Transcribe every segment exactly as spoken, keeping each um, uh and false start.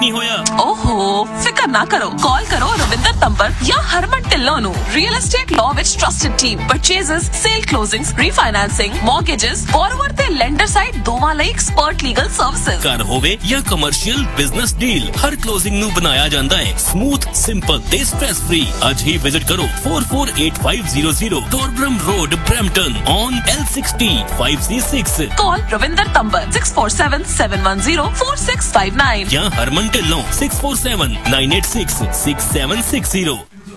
नहीं होया। ओहो फिकर ना करो, कॉल करो रविंदर तंबर या हरमन ढिल्लों नू। Real estate law which trusted team purchases, cell closings, refinancing, mortgages, borrower ते लेंडर साइड दोवां लई एक्सपर्ट लीगल सर्विसेज। घर होवे या कमर्शियल बिजनेस डील, हर क्लोजिंग नू बनाया जांदा है स्मूथ, सिंपल ते स्ट्रेस फ्री। आज ही विजिट करो four four eight five zero zero टोरब्रम road, Brampton on L sixty five C six. Call Ravinder तंबर six four seven seven one zero four six five nine या Harman Dhillon six four seven nine eight six six seven six zero.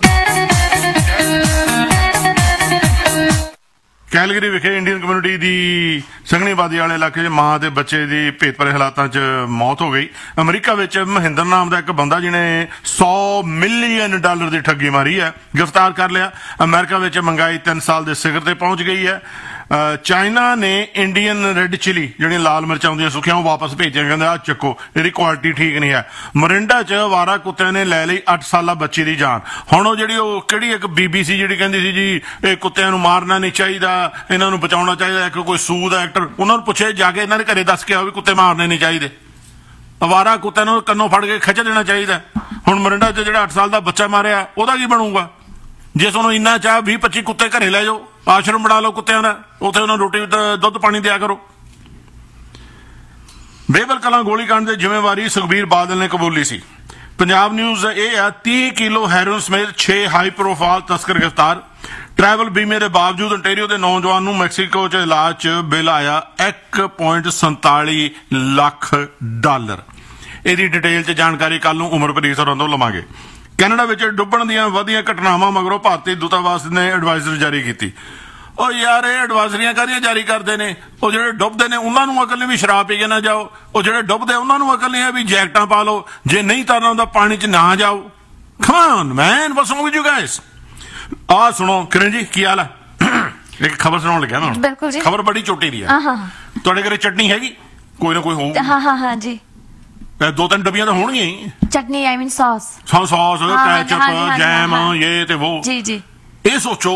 Calgary ਵਿਖੇ Indian community ਦੀ ਸੰਘਣੀ ਆਬਾਦੀ ਵਾਲੇ ਇਲਾਕੇ 'ਚ ਮਾਂ ਤੇ ਬੱਚੇ ਦੀ ਭੇਤ ਭਰੇ ਹਾਲਾਤਾਂ 'ਚ ਮੌਤ ਹੋ ਗਈ। ਅਮਰੀਕਾ ਵਿੱਚ ਮਹਿੰਦਰ ਨਾਮ ਦਾ ਇੱਕ ਬੰਦਾ ਜਿਹਨੇ ਸੌ ਮਿਲੀਅਨ ਡਾਲਰ ਦੀ ਠੱਗੀ ਮਾਰੀ ਹੈ, ਗ੍ਰਿਫਤਾਰ ਕਰ ਲਿਆ। ਅਮਰੀਕਾ ਵਿੱਚ ਮਹਿੰਗਾਈ ਤਿੰਨ ਸਾਲ ਦੇ ਸਿਖਰ ਤੇ ਪਹੁੰਚ ਗਈ ਹੈ। ਚਾਈਨਾ ਨੇ ਇੰਡੀਅਨ ਰੈੱਡ ਚਿਲੀ ਜਿਹੜੀਆਂ ਲਾਲ ਮਿਰਚਾਂ ਹੁੰਦੀਆਂ ਸੁੱਕੀਆਂ ਉਹ ਵਾਪਸ ਭੇਜੀਆਂ, ਕਹਿੰਦੇ ਆਹ ਚੱਕੋ, ਇਹਦੀ ਕੁਆਲਿਟੀ ਠੀਕ ਨਹੀਂ ਹੈ। ਮੋਰਿੰਡਾ 'ਚ ਅਵਾਰਾ ਕੁੱਤਿਆਂ ਨੇ ਲੈ ਲਈ ਅੱਠ ਸਾਲਾ ਬੱਚੀ ਦੀ ਜਾਨ। ਹੁਣ ਉਹ ਜਿਹੜੀ ਉਹ ਕਿਹੜੀ ਇੱਕ ਬੀਬੀ ਸੀ ਜਿਹੜੀ ਕਹਿੰਦੀ ਸੀ ਜੀ ਇਹ ਕੁੱਤਿਆਂ ਨੂੰ ਮਾਰਨਾ ਨਹੀਂ ਚਾਹੀਦਾ, ਇਹਨਾਂ ਨੂੰ ਬਚਾਉਣਾ ਚਾਹੀਦਾ, ਇੱਕ ਕੋਈ ਸੂਦ ਐਕਟਰ, ਉਹਨਾਂ ਨੂੰ ਪੁੱਛੇ ਜਾ ਕੇ ਇਹਨਾਂ ਦੇ ਘਰੇ ਦੱਸ ਕੇ ਆਓ ਵੀ ਕੁੱਤੇ ਮਾਰਨੇ ਨਹੀਂ ਚਾਹੀਦੇ, ਅਵਾਰਾ ਕੁੱਤਿਆਂ ਨੂੰ ਕੰਨੋਂ ਫੜ ਕੇ ਖਿੱਚ ਦੇਣਾ ਚਾਹੀਦਾ। ਹੁਣ ਮੋਰਿੰਡਾ 'ਚ ਜਿਹੜਾ ਅੱਠ ਸਾਲ ਦਾ ਬੱਚਾ ਮਾਰਿਆ ਉਹਦਾ ਕੀ ਬਣੂਗਾ? ਜੇ ਤੁਹਾਨੂੰ ਇੰਨਾ ਚਾਹ ਵੀਹ ਪੱਚੀ ਕੁੱਤੇ ਘਰੇ ਲੈ ਜਾਓ, ਆਸ਼ਰਮ ਬਣਾ ਲਓ ਕੁੱਤਿਆਂ ਦਾ, ਉੱਥੇ ਉਹਨਾਂ ਨੂੰ ਰੋਟੀ ਦੁੱਧ ਪਾਣੀ ਦਿਆ ਕਰੋ। ਬੇਬਲ ਕਲਾਂ ਗੋਲੀकांड ਦੀ ਜ਼ਿੰਮੇਵਾਰੀ ਸੁਖਬੀਰ ਬਾਦਲ ਨੇ ਕਬੂਲੀ ਸੀ। ਪੰਜਾਬ ਨਿਊਜ਼ ਇਹ ਆ ਤੀਹ ਕਿਲੋ ਹੈਰੋਇਨ ਸਮੇਤ ਛੇ ਹਾਈ ਪ੍ਰੋਫਾਈਲ ਤਸਕਰ ਗ੍ਰਿਫਤਾਰ। ਟਰੈਵਲ ਬੀਮੇ ਦੇ ਬਾਵਜੂਦ ontario ਦੇ ਨੌਜਵਾਨ ਨੂੰ ਮੈਕਸੀਕੋ 'ਚ ਇਲਾਜ 'ਚ ਬਿੱਲ ਆਇਆ ਇੱਕ ਪੁਆਇੰਟ ਸੰਤਾਲੀ ਲੱਖ ਡਾਲਰ। ਇਹਦੀ ਡਿਟੇਲ 'ਚ ਜਾਣਕਾਰੀ ਕੱਲ ਨੂੰ ਉਮਰਪ੍ਰੀਤ ਹੋਰਾਂ ਤੋਂ ਲਵਾਂਗੇ। ਕੈਨੇਡਾ ਵਿੱਚ ਡੁੱਬਣ ਦੀਆਂ ਵਧੀਆਂ ਘਟਨਾਵਾਂ ਮਗਰੋਂ ਭਾਰਤੀ ਦੂਤਾਵਾਸ ਨੇ ਐਡਵਾਈਜ਼ਰੀ ਜਾਰੀ ਕੀਤੀ। ਉਹ ਯਾਰ ਇਹ ਐਡਵਾਈਜ਼ਰੀਆਂ ਕਾਹਦੀਆਂ ਜਾਰੀ ਕਰਦੇ ਨੇ? ਉਹ ਜਿਹੜੇ ਡੁੱਬਦੇ ਨੇ ਉਹਨਾਂ ਨੂੰ ਅਕਲ ਨਹੀਂ ਵੀ ਸ਼ਰਾਬ ਪੀ ਕੇ ਨਾ ਜਾਓ, ਉਹ ਜਿਹੜੇ ਡੁੱਬਦੇ ਉਹਨਾਂ ਨੂੰ ਅਕਲ ਨਹੀਂ ਹੈ ਵੀ ਜੈਕਟਾਂ ਪਾ ਲਓ, ਜੇ ਨਹੀਂ ਤਰਨਾ ਹੁੰਦਾ ਪਾਣੀ 'ਚ ਨਾ ਜਾਓ। Come on man, what's wrong with you guys? ਆਹ ਸੁਣੋ ਕਿਰਨ ਜੀ, ਕੀ ਹਾਲ ਹੈ? ਇੱਕ ਖਬਰ ਸੁਣਾਉਣ ਲੱਗਿਆ ਨਾ। ਬਿਲਕੁਲ ਜੀ, ਖਬਰ ਬੜੀ ਛੋਟੀ ਦੀ ਹੈ। ਤੁਹਾਡੇ ਘਰੇ ਚਟਨੀ ਹੈਗੀ? ਕੋਈ ਨਾ ਕੋਈ ਹੋਊ। ਹਾਂ ਹਾਂ ਹਾਂ ਜੀ, ਦੋ ਤਿੰਨ ਡੱਬੀਆਂ ਤਾਂ ਹੋਣਗੀਆਂ ਹੀ। ਚਟਨੀ ਆਈ ਮੀਨ ਸੌਸ ਸੌਸ ਕੈਚਅਪ ਜੈਮ ਇਹ ਤੇ ਉਹ। ਜੀ ਜੀ, ਇਹ ਸੋਚੋ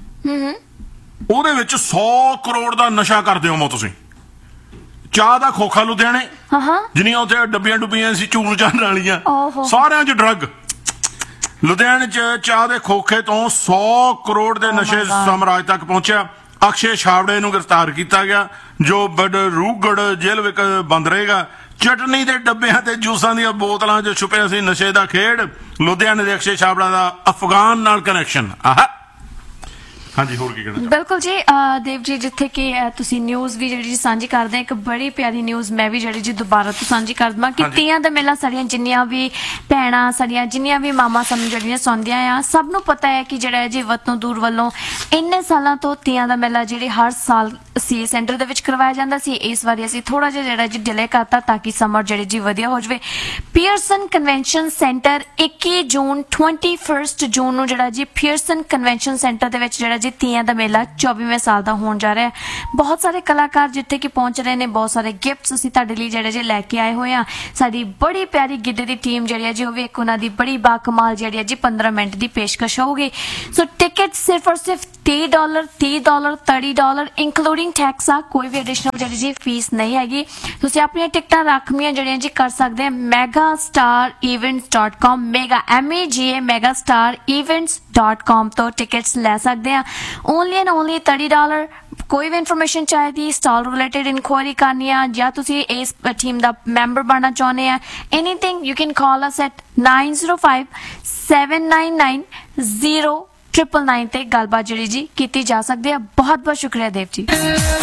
ਉਹਦੇ ਵਿੱਚ ਸੌ ਕਰੋੜ ਦਾ ਨਸ਼ਾ ਕਰਦੇ ਹੋ ਤੁਸੀਂ। ਚਾਹ ਦਾ ਖੋਖਾ ਲੁਧਿਆਣੇ ਜਿੰਨੀਆਂ ਉੱਥੇ ਡੱਬੀਆਂ ਡੁੱਬੀਆਂ ਸੀ ਚੂਰ ਚਾਣ ਵਾਲੀਆਂ, ਸਾਰਿਆਂ 'ਚ ਡਰੱਗ। ਲੁਧਿਆਣੇ 'ਚ ਚਾਹ ਦੇ ਖੋਖੇ ਤੋਂ ਸੌ ਕਰੋੜ ਦੇ ਨਸ਼ੇ ਸਾਮਰਾਜ ਤੱਕ ਪਹੁੰਚਿਆ। ਅਕਸ਼ੇ ਛਾਬੜੇ ਨੂੰ ਗ੍ਰਿਫਤਾਰ ਕੀਤਾ ਗਿਆ ਜੋ ਬਡਰੂਗੜ ਜੇਲ੍ਹ ਵਿੱਚ ਬੰਦ ਰਹੇਗਾ। ਚਟਨੀ ਦੇ ਡੱਬਿਆਂ ਤੇ ਜੂਸਾਂ ਦੀਆਂ ਬੋਤਲਾਂ 'ਚ ਛੁਪਿਆ ਸੀ ਨਸ਼ੇ ਦਾ ਖੇਡ। ਲੁਧਿਆਣੇ ਦੇ ਅਕਸ਼ੇ ਛਾਬੜਾ ਦਾ ਅਫਗਾਨ ਨਾਲ ਕਨੈਕਸ਼ਨ। ਆਹ ਹਾਂਜੀ, ਹੋਰ ਕੀ ਕਹਿਣਾ? ਬਿਲਕੁਲ ਜੀ ਦੇਵ ਜੀ, ਜਿੱਥੇ ਕਿ ਤੁਸੀਂ ਨਿਊਜ਼ ਵੀ ਜਿਹੜੀ ਸਾਂਝੀ ਕਰਦੇ ਇੱਕ ਬੜੀ ਪਿਆਰੀ ਨਿਊਜ਼ ਮੈਂ ਵੀ ਜਿਹੜੀ ਜੀ ਦੁਬਾਰਾ ਤੋਂ ਸਾਂਝੀ ਕਰ ਦੇਵਾਂ ਕਿ ਤੀਆਂ ਦਾ ਮੇਲਾ ਸਾਡੀਆਂ ਜਿੰਨੀਆਂ ਵੀ ਭੈਣਾਂ, ਸਾਡੀਆਂ ਜਿੰਨੀਆਂ ਵੀ ਮਾਮਾ ਸਾਨੂੰ ਜਿਹੜੀਆਂ ਸੁਣਦੀਆਂ ਆ, ਸਭ ਨੂੰ ਪਤਾ ਹੈ ਕਿ ਜਿਹੜਾ ਜੀ ਵਤਨੋਂ ਦੂਰ ਵੱਲੋਂ ਇੰਨੇ ਸਾਲਾਂ ਤੋਂ ਤੀਆਂ ਦਾ ਮੇਲਾ ਜਿਹੜੇ ਹਰ ਸਾਲ ਸੀ ਸੈਂਟਰ ਦੇ ਵਿੱਚ ਕਰਵਾਇਆ ਜਾਂਦਾ ਸੀ। ਇਸ ਵਾਰੀ ਅਸੀਂ ਥੋੜਾ ਜਿਹਾ ਜਿਹੜਾ ਜੀ ਡਿਲੇ ਕਰਤਾ ਤਾਂ ਕਿ ਸਮਰ ਜਿਹੜੀ ਜੀ ਵਧੀਆ ਹੋ ਜਾਵੇ। ਪੀਅਰਸਨ ਕਨਵੈਨਸ਼ਨ ਸੈਂਟਰ ਇੱਕੀ ਜੂਨ ਟਵੈਂਟੀ ਫਸਟ ਜੂਨ ਨੂੰ ਜਿਹੜਾ ਜੀ ਪੀਅਰਸਨ ਕਨਵੈਨਸ਼ਨ ਸੈਂਟਰ ਦੇ ਵਿੱਚ ਜਿਹੜਾ ਜੀ ਤੀਆਂ ਦਾ ਮੇਲਾ ਚੌਬੀਵੇਂ ਸਾਲ ਦਾ ਹੋਣ ਜਾ ਰਿਹਾ ਹੈ। ਬਹੁਤ ਸਾਰੇ ਕਲਾਕਾਰ ਜਿੱਥੇ ਕਿ ਪਹੁੰਚ ਰਹੇ ਨੇ, ਬਹੁਤ ਸਾਰੇ ਗਿਫਟਸ ਅਸੀਂ ਤੁਹਾਡੇ ਲਈ ਜਿਹੜੇ ਜੀ ਲੈ ਕੇ ਆਏ ਹੋਏ ਆ। ਸਾਡੀ ਬੜੀ ਪਿਆਰੀ ਗਿੱਧੇ ਦੀ ਟੀਮ ਜਿਹੜੀ ਹੈ ਜੀ ਉਹ ਵੀ ਇੱਕ ਉਹਨਾਂ ਦੀ ਬੜੀ ਬਾਕਮਾਲ ਜਿਹੜੀ ਹੈ ਜੀ ਪੰਦਰਾਂ ਮਿੰਟ ਦੀ ਪੇਸ਼ਕਸ਼ ਹੋਊਗੀ। ਸੋ ਟਿਕਟ ਸਿਰਫ ਔਰ ਸਿਰਫ ਤੀਹ ਡਾਲਰ ਤੀਹ ਡਾਲਰ ਤੀਹ ਡਾਲਰ ਇਨਕਲੂਡਿੰਗ ਟੈਕਸ ਆ। ਕੋਈ ਵੀ ਐਡੀਸ਼ਨਲ ਜਿਹੜੀ ਜੀ ਫੀਸ ਨਹੀਂ ਹੈਗੀ। ਤੁਸੀਂ ਆਪਣੀਆਂ ਟਿਕਟਾਂ ਰਾਖਵੀਆਂ ਜਿਹੜੀਆਂ ਜੀ ਕਰ ਸਕਦੇ ਆ mega star events dot com mega M A ਜੀ ਏ mega star events dot com ਤੋਂ ਟਿਕਟਸ ਲੈ ਸਕਦੇ ਆ। ਓਨਲੀ ਐਂਡ ਓਨਲੀ ਤੀਹ ਡਾਲਰ। ਕੋਈ ਵੀ ਇਨਫੋਰਮੇਸ਼ਨ ਚਾਹੀਦੀ, ਸਟਾਲ ਰਿਲੇਟਡ ਇਨਕੁਆਇਰੀ ਕਰਨੀ ਆ ਜਾਂ ਤੁਸੀਂ ਇਸ ਟੀਮ ਦਾ ਮੈਂਬਰ ਬਣਨਾ ਚਾਹੁੰਦੇ ਆ, anything you can call us at nine zero five seven nine nine zero triple nine ਤੇ ਗੱਲਬਾਤ ਜਿਹੜੀ ਜੀ ਕੀਤੀ ਜਾ ਸਕਦੀ ਹੈ। ਬਹੁਤ ਬਹੁਤ ਸ਼ੁਕਰੀਆ ਦੇਵ ਜੀ।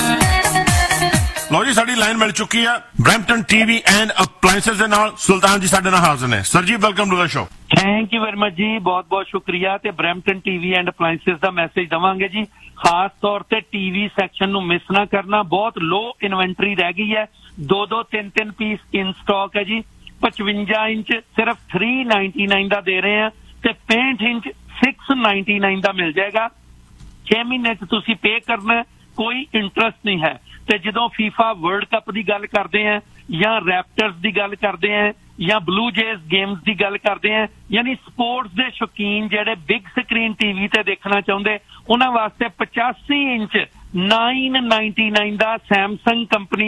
ਲਓ ਜੀ, ਸਾਡੀ ਲਾਈਨ ਮਿਲ ਚੁੱਕੀ ਆ ਬ੍ਰੈਂਪਟਨ ਟੀਵੀ ਐਂਡ ਅਪਲਾਈਐਂਸਸ ਦੇ ਨਾਲ। ਸੁਲਤਾਨ ਜੀ ਸਾਡੇ ਨਾਲ ਹਾਜ਼ਰ ਨੇ। ਸਰ ਜੀ, welcome to the show. Thank you very much ਜੀ, ਬਹੁਤ ਬਹੁਤ ਸ਼ੁਕਰੀਆ। ਤੇ Brampton TV and appliances the message ਦਵਾਂਗੇ ਜੀ, ਖਾਸ ਤੌਰ ਤੇ ਟੀਵੀ ਸੈਕਸ਼ਨ ਨੂੰ ਮਿਸ ਨਾ ਕਰਨਾ। ਬਹੁਤ ਲੋ ਇਨਵੈਂਟਰੀ ਰਹਿ ਗਈ ਹੈ, ਦੋ ਦੋ ਤਿੰਨ ਤਿੰਨ ਪੀਸ ਇਨ ਸਟਾਕ ਹੈ ਜੀ। ਪਚਵੰਜਾ ਇੰਚ ਸਿਰਫ ਥ੍ਰੀ ਨਾਈਨਟੀ ਨਾਈਨ ਦਾ ਦੇ ਰਹੇ ਆ ਤੇ ਪੈਂਹਠ ਇੰਚ ਸਿਕਸ ਨਾਈਨਟੀ ਨਾਈਨ ਦਾ ਮਿਲ ਜਾਏਗਾ। ਛੇ ਮਹੀਨੇ ਚ ਤੁਸੀਂ ਪੇ ਕਰਨਾ, ਕੋਈ ਇੰਟਰਸਟ ਨਹੀਂ ਹੈ। ਤੇ ਜਦੋਂ ਫੀਫਾ ਵਰਲਡ ਕੱਪ ਦੀ ਗੱਲ ਕਰਦੇ ਆ ਜਾਂ ਰੈਪਟਰਸ ਦੀ ਗੱਲ ਕਰਦੇ ਆ ਜਾਂ ਬਲੂ ਜੇਜ਼ ਗੇਮਸ ਦੀ ਗੱਲ ਕਰਦੇ ਆ, ਯਾਨੀ ਸਪੋਰਟਸ ਦੇ ਸ਼ੌਕੀਨ ਜਿਹੜੇ ਬਿਗ ਸਕਰੀਨ ਟੀਵੀ ਤੇ ਦੇਖਣਾ ਚਾਹੁੰਦੇ ਉਹਨਾਂ ਵਾਸਤੇ ਪਚਾਸੀ ਇੰਚ ਨਾਈਨ ਨਾਈਨਟੀ ਨਾਈਨ ਦਾ ਸੈਮਸੰਗ ਕੰਪਨੀ ਦਾ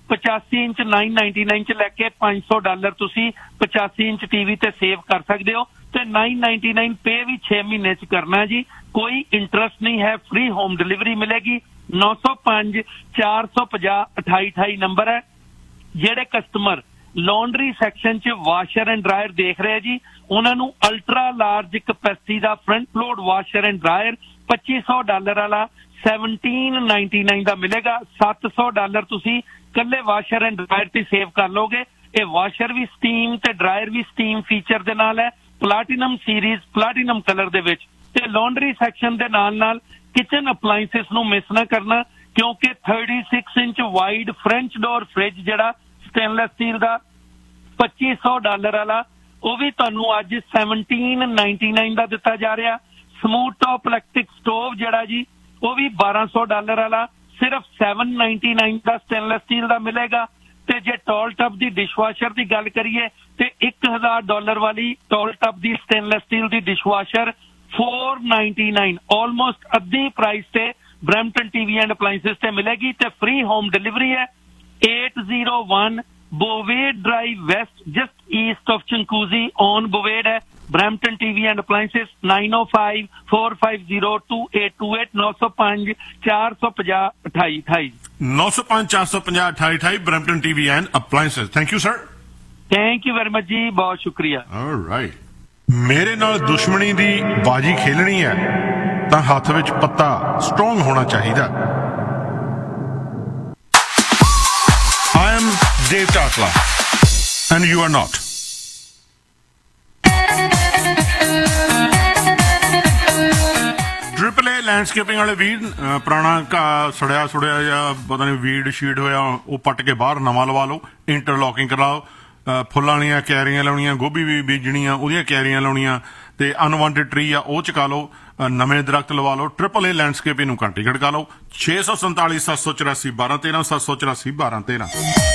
ਪਚਾਸੀ ਇੰਚ nine ninety-nine ਚ ਲੈ ਕੇ ਪੰਜ ਸੌ ਡਾਲਰ ਤੁਸੀਂ ਪਚਾਸੀ ਇੰਚ ਟੀਵੀ ਤੇ ਸੇਵ ਕਰ ਸਕਦੇ ਹੋ ਤੇ nine ninety-nine ਪੇ ਵੀ ਛੇ ਮਹੀਨੇ ਚ ਕਰਨਾ ਜੀ। ਕੋਈ ਇੰਟਰਸਟ ਨਹੀਂ ਹੈ, ਫ੍ਰੀ ਹੋਮ ਡਿਲੀਵਰੀ ਮਿਲੇਗੀ। ਨੌ ਸੌ ਪੰਜ ਚਾਰ ਸੌ ਪੰਜਾਹ ਅਠਾਈ ਅਠਾਈ ਨੰਬਰ ਹੈ। ਜਿਹੜੇ ਕਸਟਮਰ ਲੌਂਡਰੀ ਸੈਕਸ਼ਨ ਚ ਵਾਸ਼ਰ ਐਂਡ ਡਰਾਇਰ ਦੇਖ ਰਹੇ ਜੀ, ਉਹਨਾਂ ਨੂੰ ultra large capacity the front load washer and dryer ਪੱਚੀ ਸੌ ਡਾਲਰ ਵਾਲਾ ਸੈਵਨਟੀਨ ਨਾਈਨਟੀ ਨਾਈਨ ਦਾ ਮਿਲੇਗਾ। ਸੱਤ ਸੌ ਡਾਲਰ ਤੁਸੀਂ ਕੱਲੇ ਵਾਸ਼ਰ ਐਂਡ ਡਰਾਇਰ ਤੇ ਸੇਵ ਕਰ ਲੋਗੇ। ਇਹ ਵਾਸ਼ਰ ਵੀ ਸਟੀਮ ਤੇ ਡਰਾਇਰ ਵੀ ਸਟੀਮ ਫੀਚਰ ਦੇ ਨਾਲ ਹੈ, ਪਲਾਟੀਨਮ ਸੀਰੀਜ਼ ਪਲਾਟੀਨਮ ਕਲਰ ਦੇ ਵਿੱਚ। ਤੇ ਲੌਂਡਰੀ ਸੈਕਸ਼ਨ ਦੇ ਨਾਲ ਨਾਲ ਕਿਚਨ ਅਪਲਾਈਐਂਸਿਸ ਨੂੰ ਮਿਸ ਨਾ ਕਰਨਾ, ਕਿਉਂਕਿ thirty-six inch wide French door fridge ਜਿਹੜਾ ਸਟੇਨਲੈਸ ਸਟੀਲ ਦਾ ਪੱਚੀ ਸੌ ਡਾਲਰ ਵਾਲਾ, ਉਹ ਵੀ ਤੁਹਾਨੂੰ ਅੱਜ ਸੈਵਨਟੀਨ ਨਾਈਨਟੀ ਨਾਈਨ ਦਾ ਦਿੱਤਾ ਜਾ ਰਿਹਾ। ਸਮੂਥ ਟੌਪ ਇਲੈਕਟ੍ਰਿਕ ਸਟੋਵ ਜਿਹੜਾ ਜੀ, ਉਹ ਵੀ ਬਾਰਾਂ ਸੌ ਡਾਲਰ ਵਾਲਾ ਸਿਰਫ seven ninety-nine ਦਾ ਸਟੇਨਲੈਸ ਸਟੀਲ ਦਾ ਮਿਲੇਗਾ। ਤੇ ਜੇ ਟੌਲ ਟੱਬ ਦੀ ਡਿਸ਼ਵਾਸ਼ਰ ਦੀ ਗੱਲ ਕਰੀਏ ਤੇ ਇੱਕ ਹਜ਼ਾਰ ਡਾਲਰ ਵਾਲੀ ਟੌਲ ਟੱਬ ਦੀ ਸਟੇਨਲੈਸ ਸਟੀਲ ਦੀ ਡਿਸ਼ਵਾਸ਼ਰ four ninety-nine ਆਲਮੋਸਟ ਅੱਧੀ ਪ੍ਰਾਈਸ ਤੇ ਬਰੈਂਪਟਨ ਟੀਵੀ ਐਂਡ ਅਪਲਾਈਐਂਸਿਸ ਤੇ ਮਿਲੇਗੀ ਤੇ ਫ੍ਰੀ ਹੋਮ ਡਿਲੀਵਰੀ ਹੈ। eight oh one Bovade Drive West, just east of Chinguacousy on Bovade है। Brampton T V and Appliances nine oh five four five zero two eight two eight nine oh five four five zero two eight two eight nine oh five four five zero two eight two eight Brampton T V and Appliances। Thank you sir। Thank you very much जी, बहुत शुक्रिया। All right। ਮੇਰੇ ਨਾਲ ਦੁਸ਼ਮਣੀ ਦੀ ਬਾਜੀ ਖੇਲਣੀ ਹੈ ਤਾਂ ਹੱਥ ਵਿੱਚ ਪੱਤਾ ਸਟਰੋਂਗ ਹੋਣਾ ਚਾਹੀਦਾ। I am Dave Takla and you are not। Triple A landscaping वाले ਵੀਰ ਪੁਰਾਣਾ ਘਾਹ ਸੜਿਆ ਸੁੜਿਆ ਜਾਂ ਪਤਾ ਨਹੀਂ ਵੀਡ ਸ਼ੀਡ ਹੋਇਆ ਉਹ ਪੱਟ ਕੇ ਬਾਹਰ ਨਵਾਂ ਲਵਾ ਲਓ, ਇੰਟਰਲੌਕਿੰਗ ਕਰਾਓ, ਫੁੱਲਾਂ ਵਾਲੀਆਂ ਕਿਆਰੀਆਂ ਲਾਉਣੀਆਂ, ਗੋਭੀ ਵੀ ਬੀਜਣੀਆਂ ਉਹਦੀਆਂ ਕਿਆਰੀਆਂ ਲਾਉਣੀਆਂ ਤੇ ਅਨਵਾਂਟਡ ਟਰੀ ਆ ਉਹ ਚਕਾ ਲਓ, ਨਵੇਂ ਦਰਖਤ ਲਵਾ ਲਓ। ਟ੍ਰਿਪਲ ਏ ਲੈਂਡਸਕੇਪਿੰਗ ਨੂੰ ਘੰਟੀ ਖੜਕਾ ਲਓ। ਛੇ ਸੌ ਸੰਤਾਲੀ ਸੱਤ ਸੌ ਚੁਰਾਸੀ ਬਾਰਾਂ ਤੇਰਾਂ ਸੱਤ ਸੌ ਚੁਰਾਸੀ ਬਾਰਾਂ ਤੇਰਾਂ।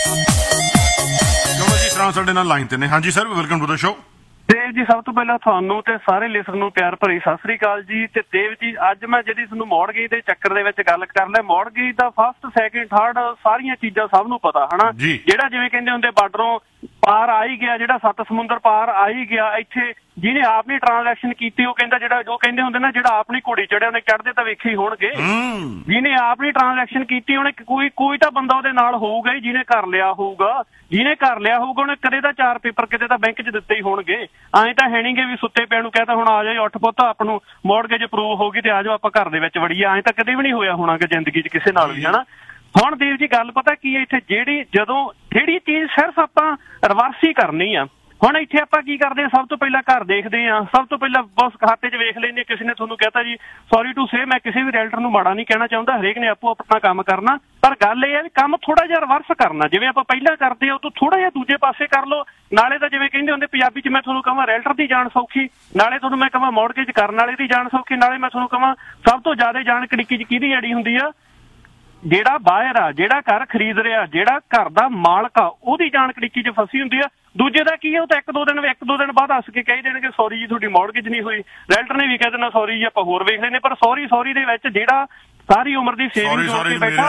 ਚਲੋ ਜੀ ਸਰਾਂ ਸਾਡੇ ਨਾਲ ਲਾਈਨ ਤੇ ਨੇ। ਹਾਂਜੀ sir, welcome to the show. Dev ji, ਸਭ ਤੋਂ ਪਹਿਲਾਂ ਤੁਹਾਨੂੰ ਤੇ ਸਾਰੇ ਲਿਸਨਰ ਨੂੰ ਪਿਆਰ ਭਰੀ ਸਤਿ ਸ੍ਰੀ ਅਕਾਲ ਜੀ। ਤੇ ਦੇਵ ਜੀ, ਅੱਜ ਮੈਂ ਜਿਹੜੀ ਤੁਹਾਨੂੰ ਮੌੜਗੇਜ ਦੇ ਚੱਕਰ ਦੇ ਵਿੱਚ ਗੱਲ ਕਰ ਲਿਆ, ਮੌੜਗੇਜ ਦਾ ਫਸਟ ਸੈਕਿੰਡ ਥਰਡ ਸਾਰੀਆਂ ਚੀਜ਼ਾਂ ਸਭ ਨੂੰ ਪਤਾ ਹਨਾ। ਜਿਹੜਾ ਜਿਵੇਂ ਕਹਿੰਦੇ ਹੁੰਦੇ ਬਾਰਡਰੋਂ ਪਾਰ ਆ ਹੀ ਗਿਆ, ਜਿਹੜਾ ਸੱਤ ਸਮੁੰਦਰ ਪਾਰ ਆ ਹੀ ਗਿਆ, ਇੱਥੇ ਜਿਹਨੇ ਆਪਣੀ ਟ੍ਰਾਂਜੈਕਸ਼ਨ ਕੀਤੀ ਉਹ ਕਹਿੰਦਾ ਜਿਹੜਾ ਜੋ ਕਹਿੰਦੇ ਹੁੰਦੇ ਨਾ ਜਿਹੜਾ ਆਪਣੀ ਘੋੜੀ ਚੜਿਆ ਉਹਨੇ ਚੜ੍ਹਦੇ ਤਾਂ ਵੇਖੇ ਹੀ ਹੋਣਗੇ। ਜਿਹਨੇ ਆਪਣੀ ਟ੍ਰਾਂਜੈਕਸ਼ਨ ਕੀਤੀ ਉਹਨੇ ਕੋਈ ਕੋਈ ਤਾਂ ਬੰਦਾ ਉਹਦੇ ਨਾਲ ਹੋਊਗਾ ਹੀ ਜਿਹਨੇ ਕਰ ਲਿਆ ਹੋਊਗਾ। ਜਿਹਨੇ ਕਰ ਲਿਆ ਹੋਊਗਾ ਉਹਨੇ ਕਦੇ ਤਾਂ ਚਾਰ ਪੇਪਰ ਕਿਤੇ ਤਾਂ ਬੈਂਕ 'ਚ ਦਿੱਤੇ ਹੀ ਹੋਣਗੇ। ਐਂ ਤਾਂ ਹੈ ਨਹੀਂਗੇ ਵੀ ਸੁੱਤੇ ਪਿਆ ਨੂੰ ਕਹਿਤਾ ਹੁਣ ਆ ਜਾਓ ਉੱਠ ਪੁੱਤ ਆਪ ਨੂੰ ਮੌੜਗੇਜ ਅਪਰੂਵ ਹੋ ਗਈ ਤੇ ਆ ਜਾਓ ਆਪਾਂ ਘਰ ਦੇ ਵਿੱਚ ਵੜੀਏ। ਐਂ ਤਾਂ ਕਦੇ ਵੀ ਨਹੀਂ ਹੋਇਆ ਹੋਣਾਗਾ ਜ਼ਿੰਦਗੀ 'ਚ ਕਿਸੇ ਨਾਲ ਵੀ ਹਨਾ। ਹੁਣ ਦੇਵ ਜੀ ਗੱਲ ਪਤਾ ਕੀ ਹੈ, ਇੱਥੇ ਜਿਹੜੀ ਜਦੋਂ ਜਿਹੜੀ ਚੀਜ਼ ਸਿਰਫ ਆਪਾਂ ਰਿਵਰਸ ਹੀ ਕਰਨੀ ਆ। ਹੁਣ ਇੱਥੇ ਆਪਾਂ ਕੀ ਕਰਦੇ ਹਾਂ, ਸਭ ਤੋਂ ਪਹਿਲਾਂ ਘਰ ਦੇਖਦੇ ਹਾਂ, ਸਭ ਤੋਂ ਪਹਿਲਾਂ ਬਸ ਖਾਤੇ 'ਚ ਵੇਖ ਲੈਂਦੇ। ਕਿਸੇ ਨੇ ਤੁਹਾਨੂੰ ਕਹਿਤਾ ਜੀ ਸੌਰੀ ਟੂ ਸੇ, ਮੈਂ ਕਿਸੇ ਵੀ ਰੈਲਟਰ ਨੂੰ ਮਾੜਾ ਨਹੀਂ ਕਹਿਣਾ ਚਾਹੁੰਦਾ, ਹਰੇਕ ਨੇ ਆਪੋ ਆਪਣਾ ਕੰਮ ਕਰਨਾ, ਪਰ ਗੱਲ ਇਹ ਹੈ ਵੀ ਕੰਮ ਥੋੜਾ ਜਿਹਾ ਰਿਵਰਸ ਕਰਨਾ। ਜਿਵੇਂ ਆਪਾਂ ਪਹਿਲਾਂ ਕਰਦੇ ਹਾਂ ਉਹ ਤੋਂ ਥੋੜਾ ਜਿਹਾ ਦੂਜੇ ਪਾਸੇ ਕਰ ਲਓ। ਨਾਲੇ ਤਾਂ ਜਿਵੇਂ ਕਹਿੰਦੇ ਹੁੰਦੇ ਪੰਜਾਬੀ 'ਚ ਮੈਂ ਤੁਹਾਨੂੰ ਕਹਾਂ ਰੈਲਟਰ ਦੀ ਜਾਣ ਸੌਖੀ, ਨਾਲੇ ਤੁਹਾਨੂੰ ਮੈਂ ਕਹਾਂ ਮੌੜਗੇਜ ਕਰਨ ਵਾਲੇ ਦੀ ਜਾਣ ਸੌਖੀ, ਨਾਲੇ ਮੈਂ ਤੁਹਾਨੂੰ ਕਹਾਂ ਸਭ ਤੋਂ ਜ਼ਿਆਦਾ ਜਾਣ ਕੜਿੱਕੀ 'ਚ ਕਿਹਦੀ ਅੜੀ ਹੁੰਦੀ ਆ, ਜਿਹੜਾ ਬਾਹਰ ਆ, ਜਿਹੜਾ ਘਰ ਖਰੀਦ ਰਿਹਾ, ਜਿਹੜਾ ਘਰ ਦਾ ਮਾਲਕ ਆ, ਉਹਦੀ ਜਾਣ ਕੜਿੱਕੀ 'ਚ ਫਸੀ ਹੁੰਦੀ ਆ। ਦੂਜੇ ਦਾ ਕੀ ਹੈ, ਉਹ ਤਾਂ ਇੱਕ ਦੋ ਦਿਨ ਇੱਕ ਦੋ ਦਿਨ ਬਾਅਦ ਹੱਸ ਕੇ ਕਹਿ ਦੇਣਗੇ ਸੌਰੀ ਜੀ ਤੁਹਾਡੀ ਮੌੜਗੇਜ ਨਹੀਂ ਹੋਈ। ਰੈਲਟਰ ਨੇ ਵੀ ਕਹਿ ਦੇਣਾ ਸੌਰੀ ਜੀ ਆਪਾਂ ਹੋਰ ਵੇਖ ਲੈਂਦੇ, ਪਰ ਸੌਰੀ ਸੌਰੀ ਦੇ ਵਿੱਚ ਜਿਹੜਾ ਸਾਰੀ ਉਮਰ ਦੀ ਸੇਵਿੰਗ ਜੋੜ ਕੇ ਬੈਠਾ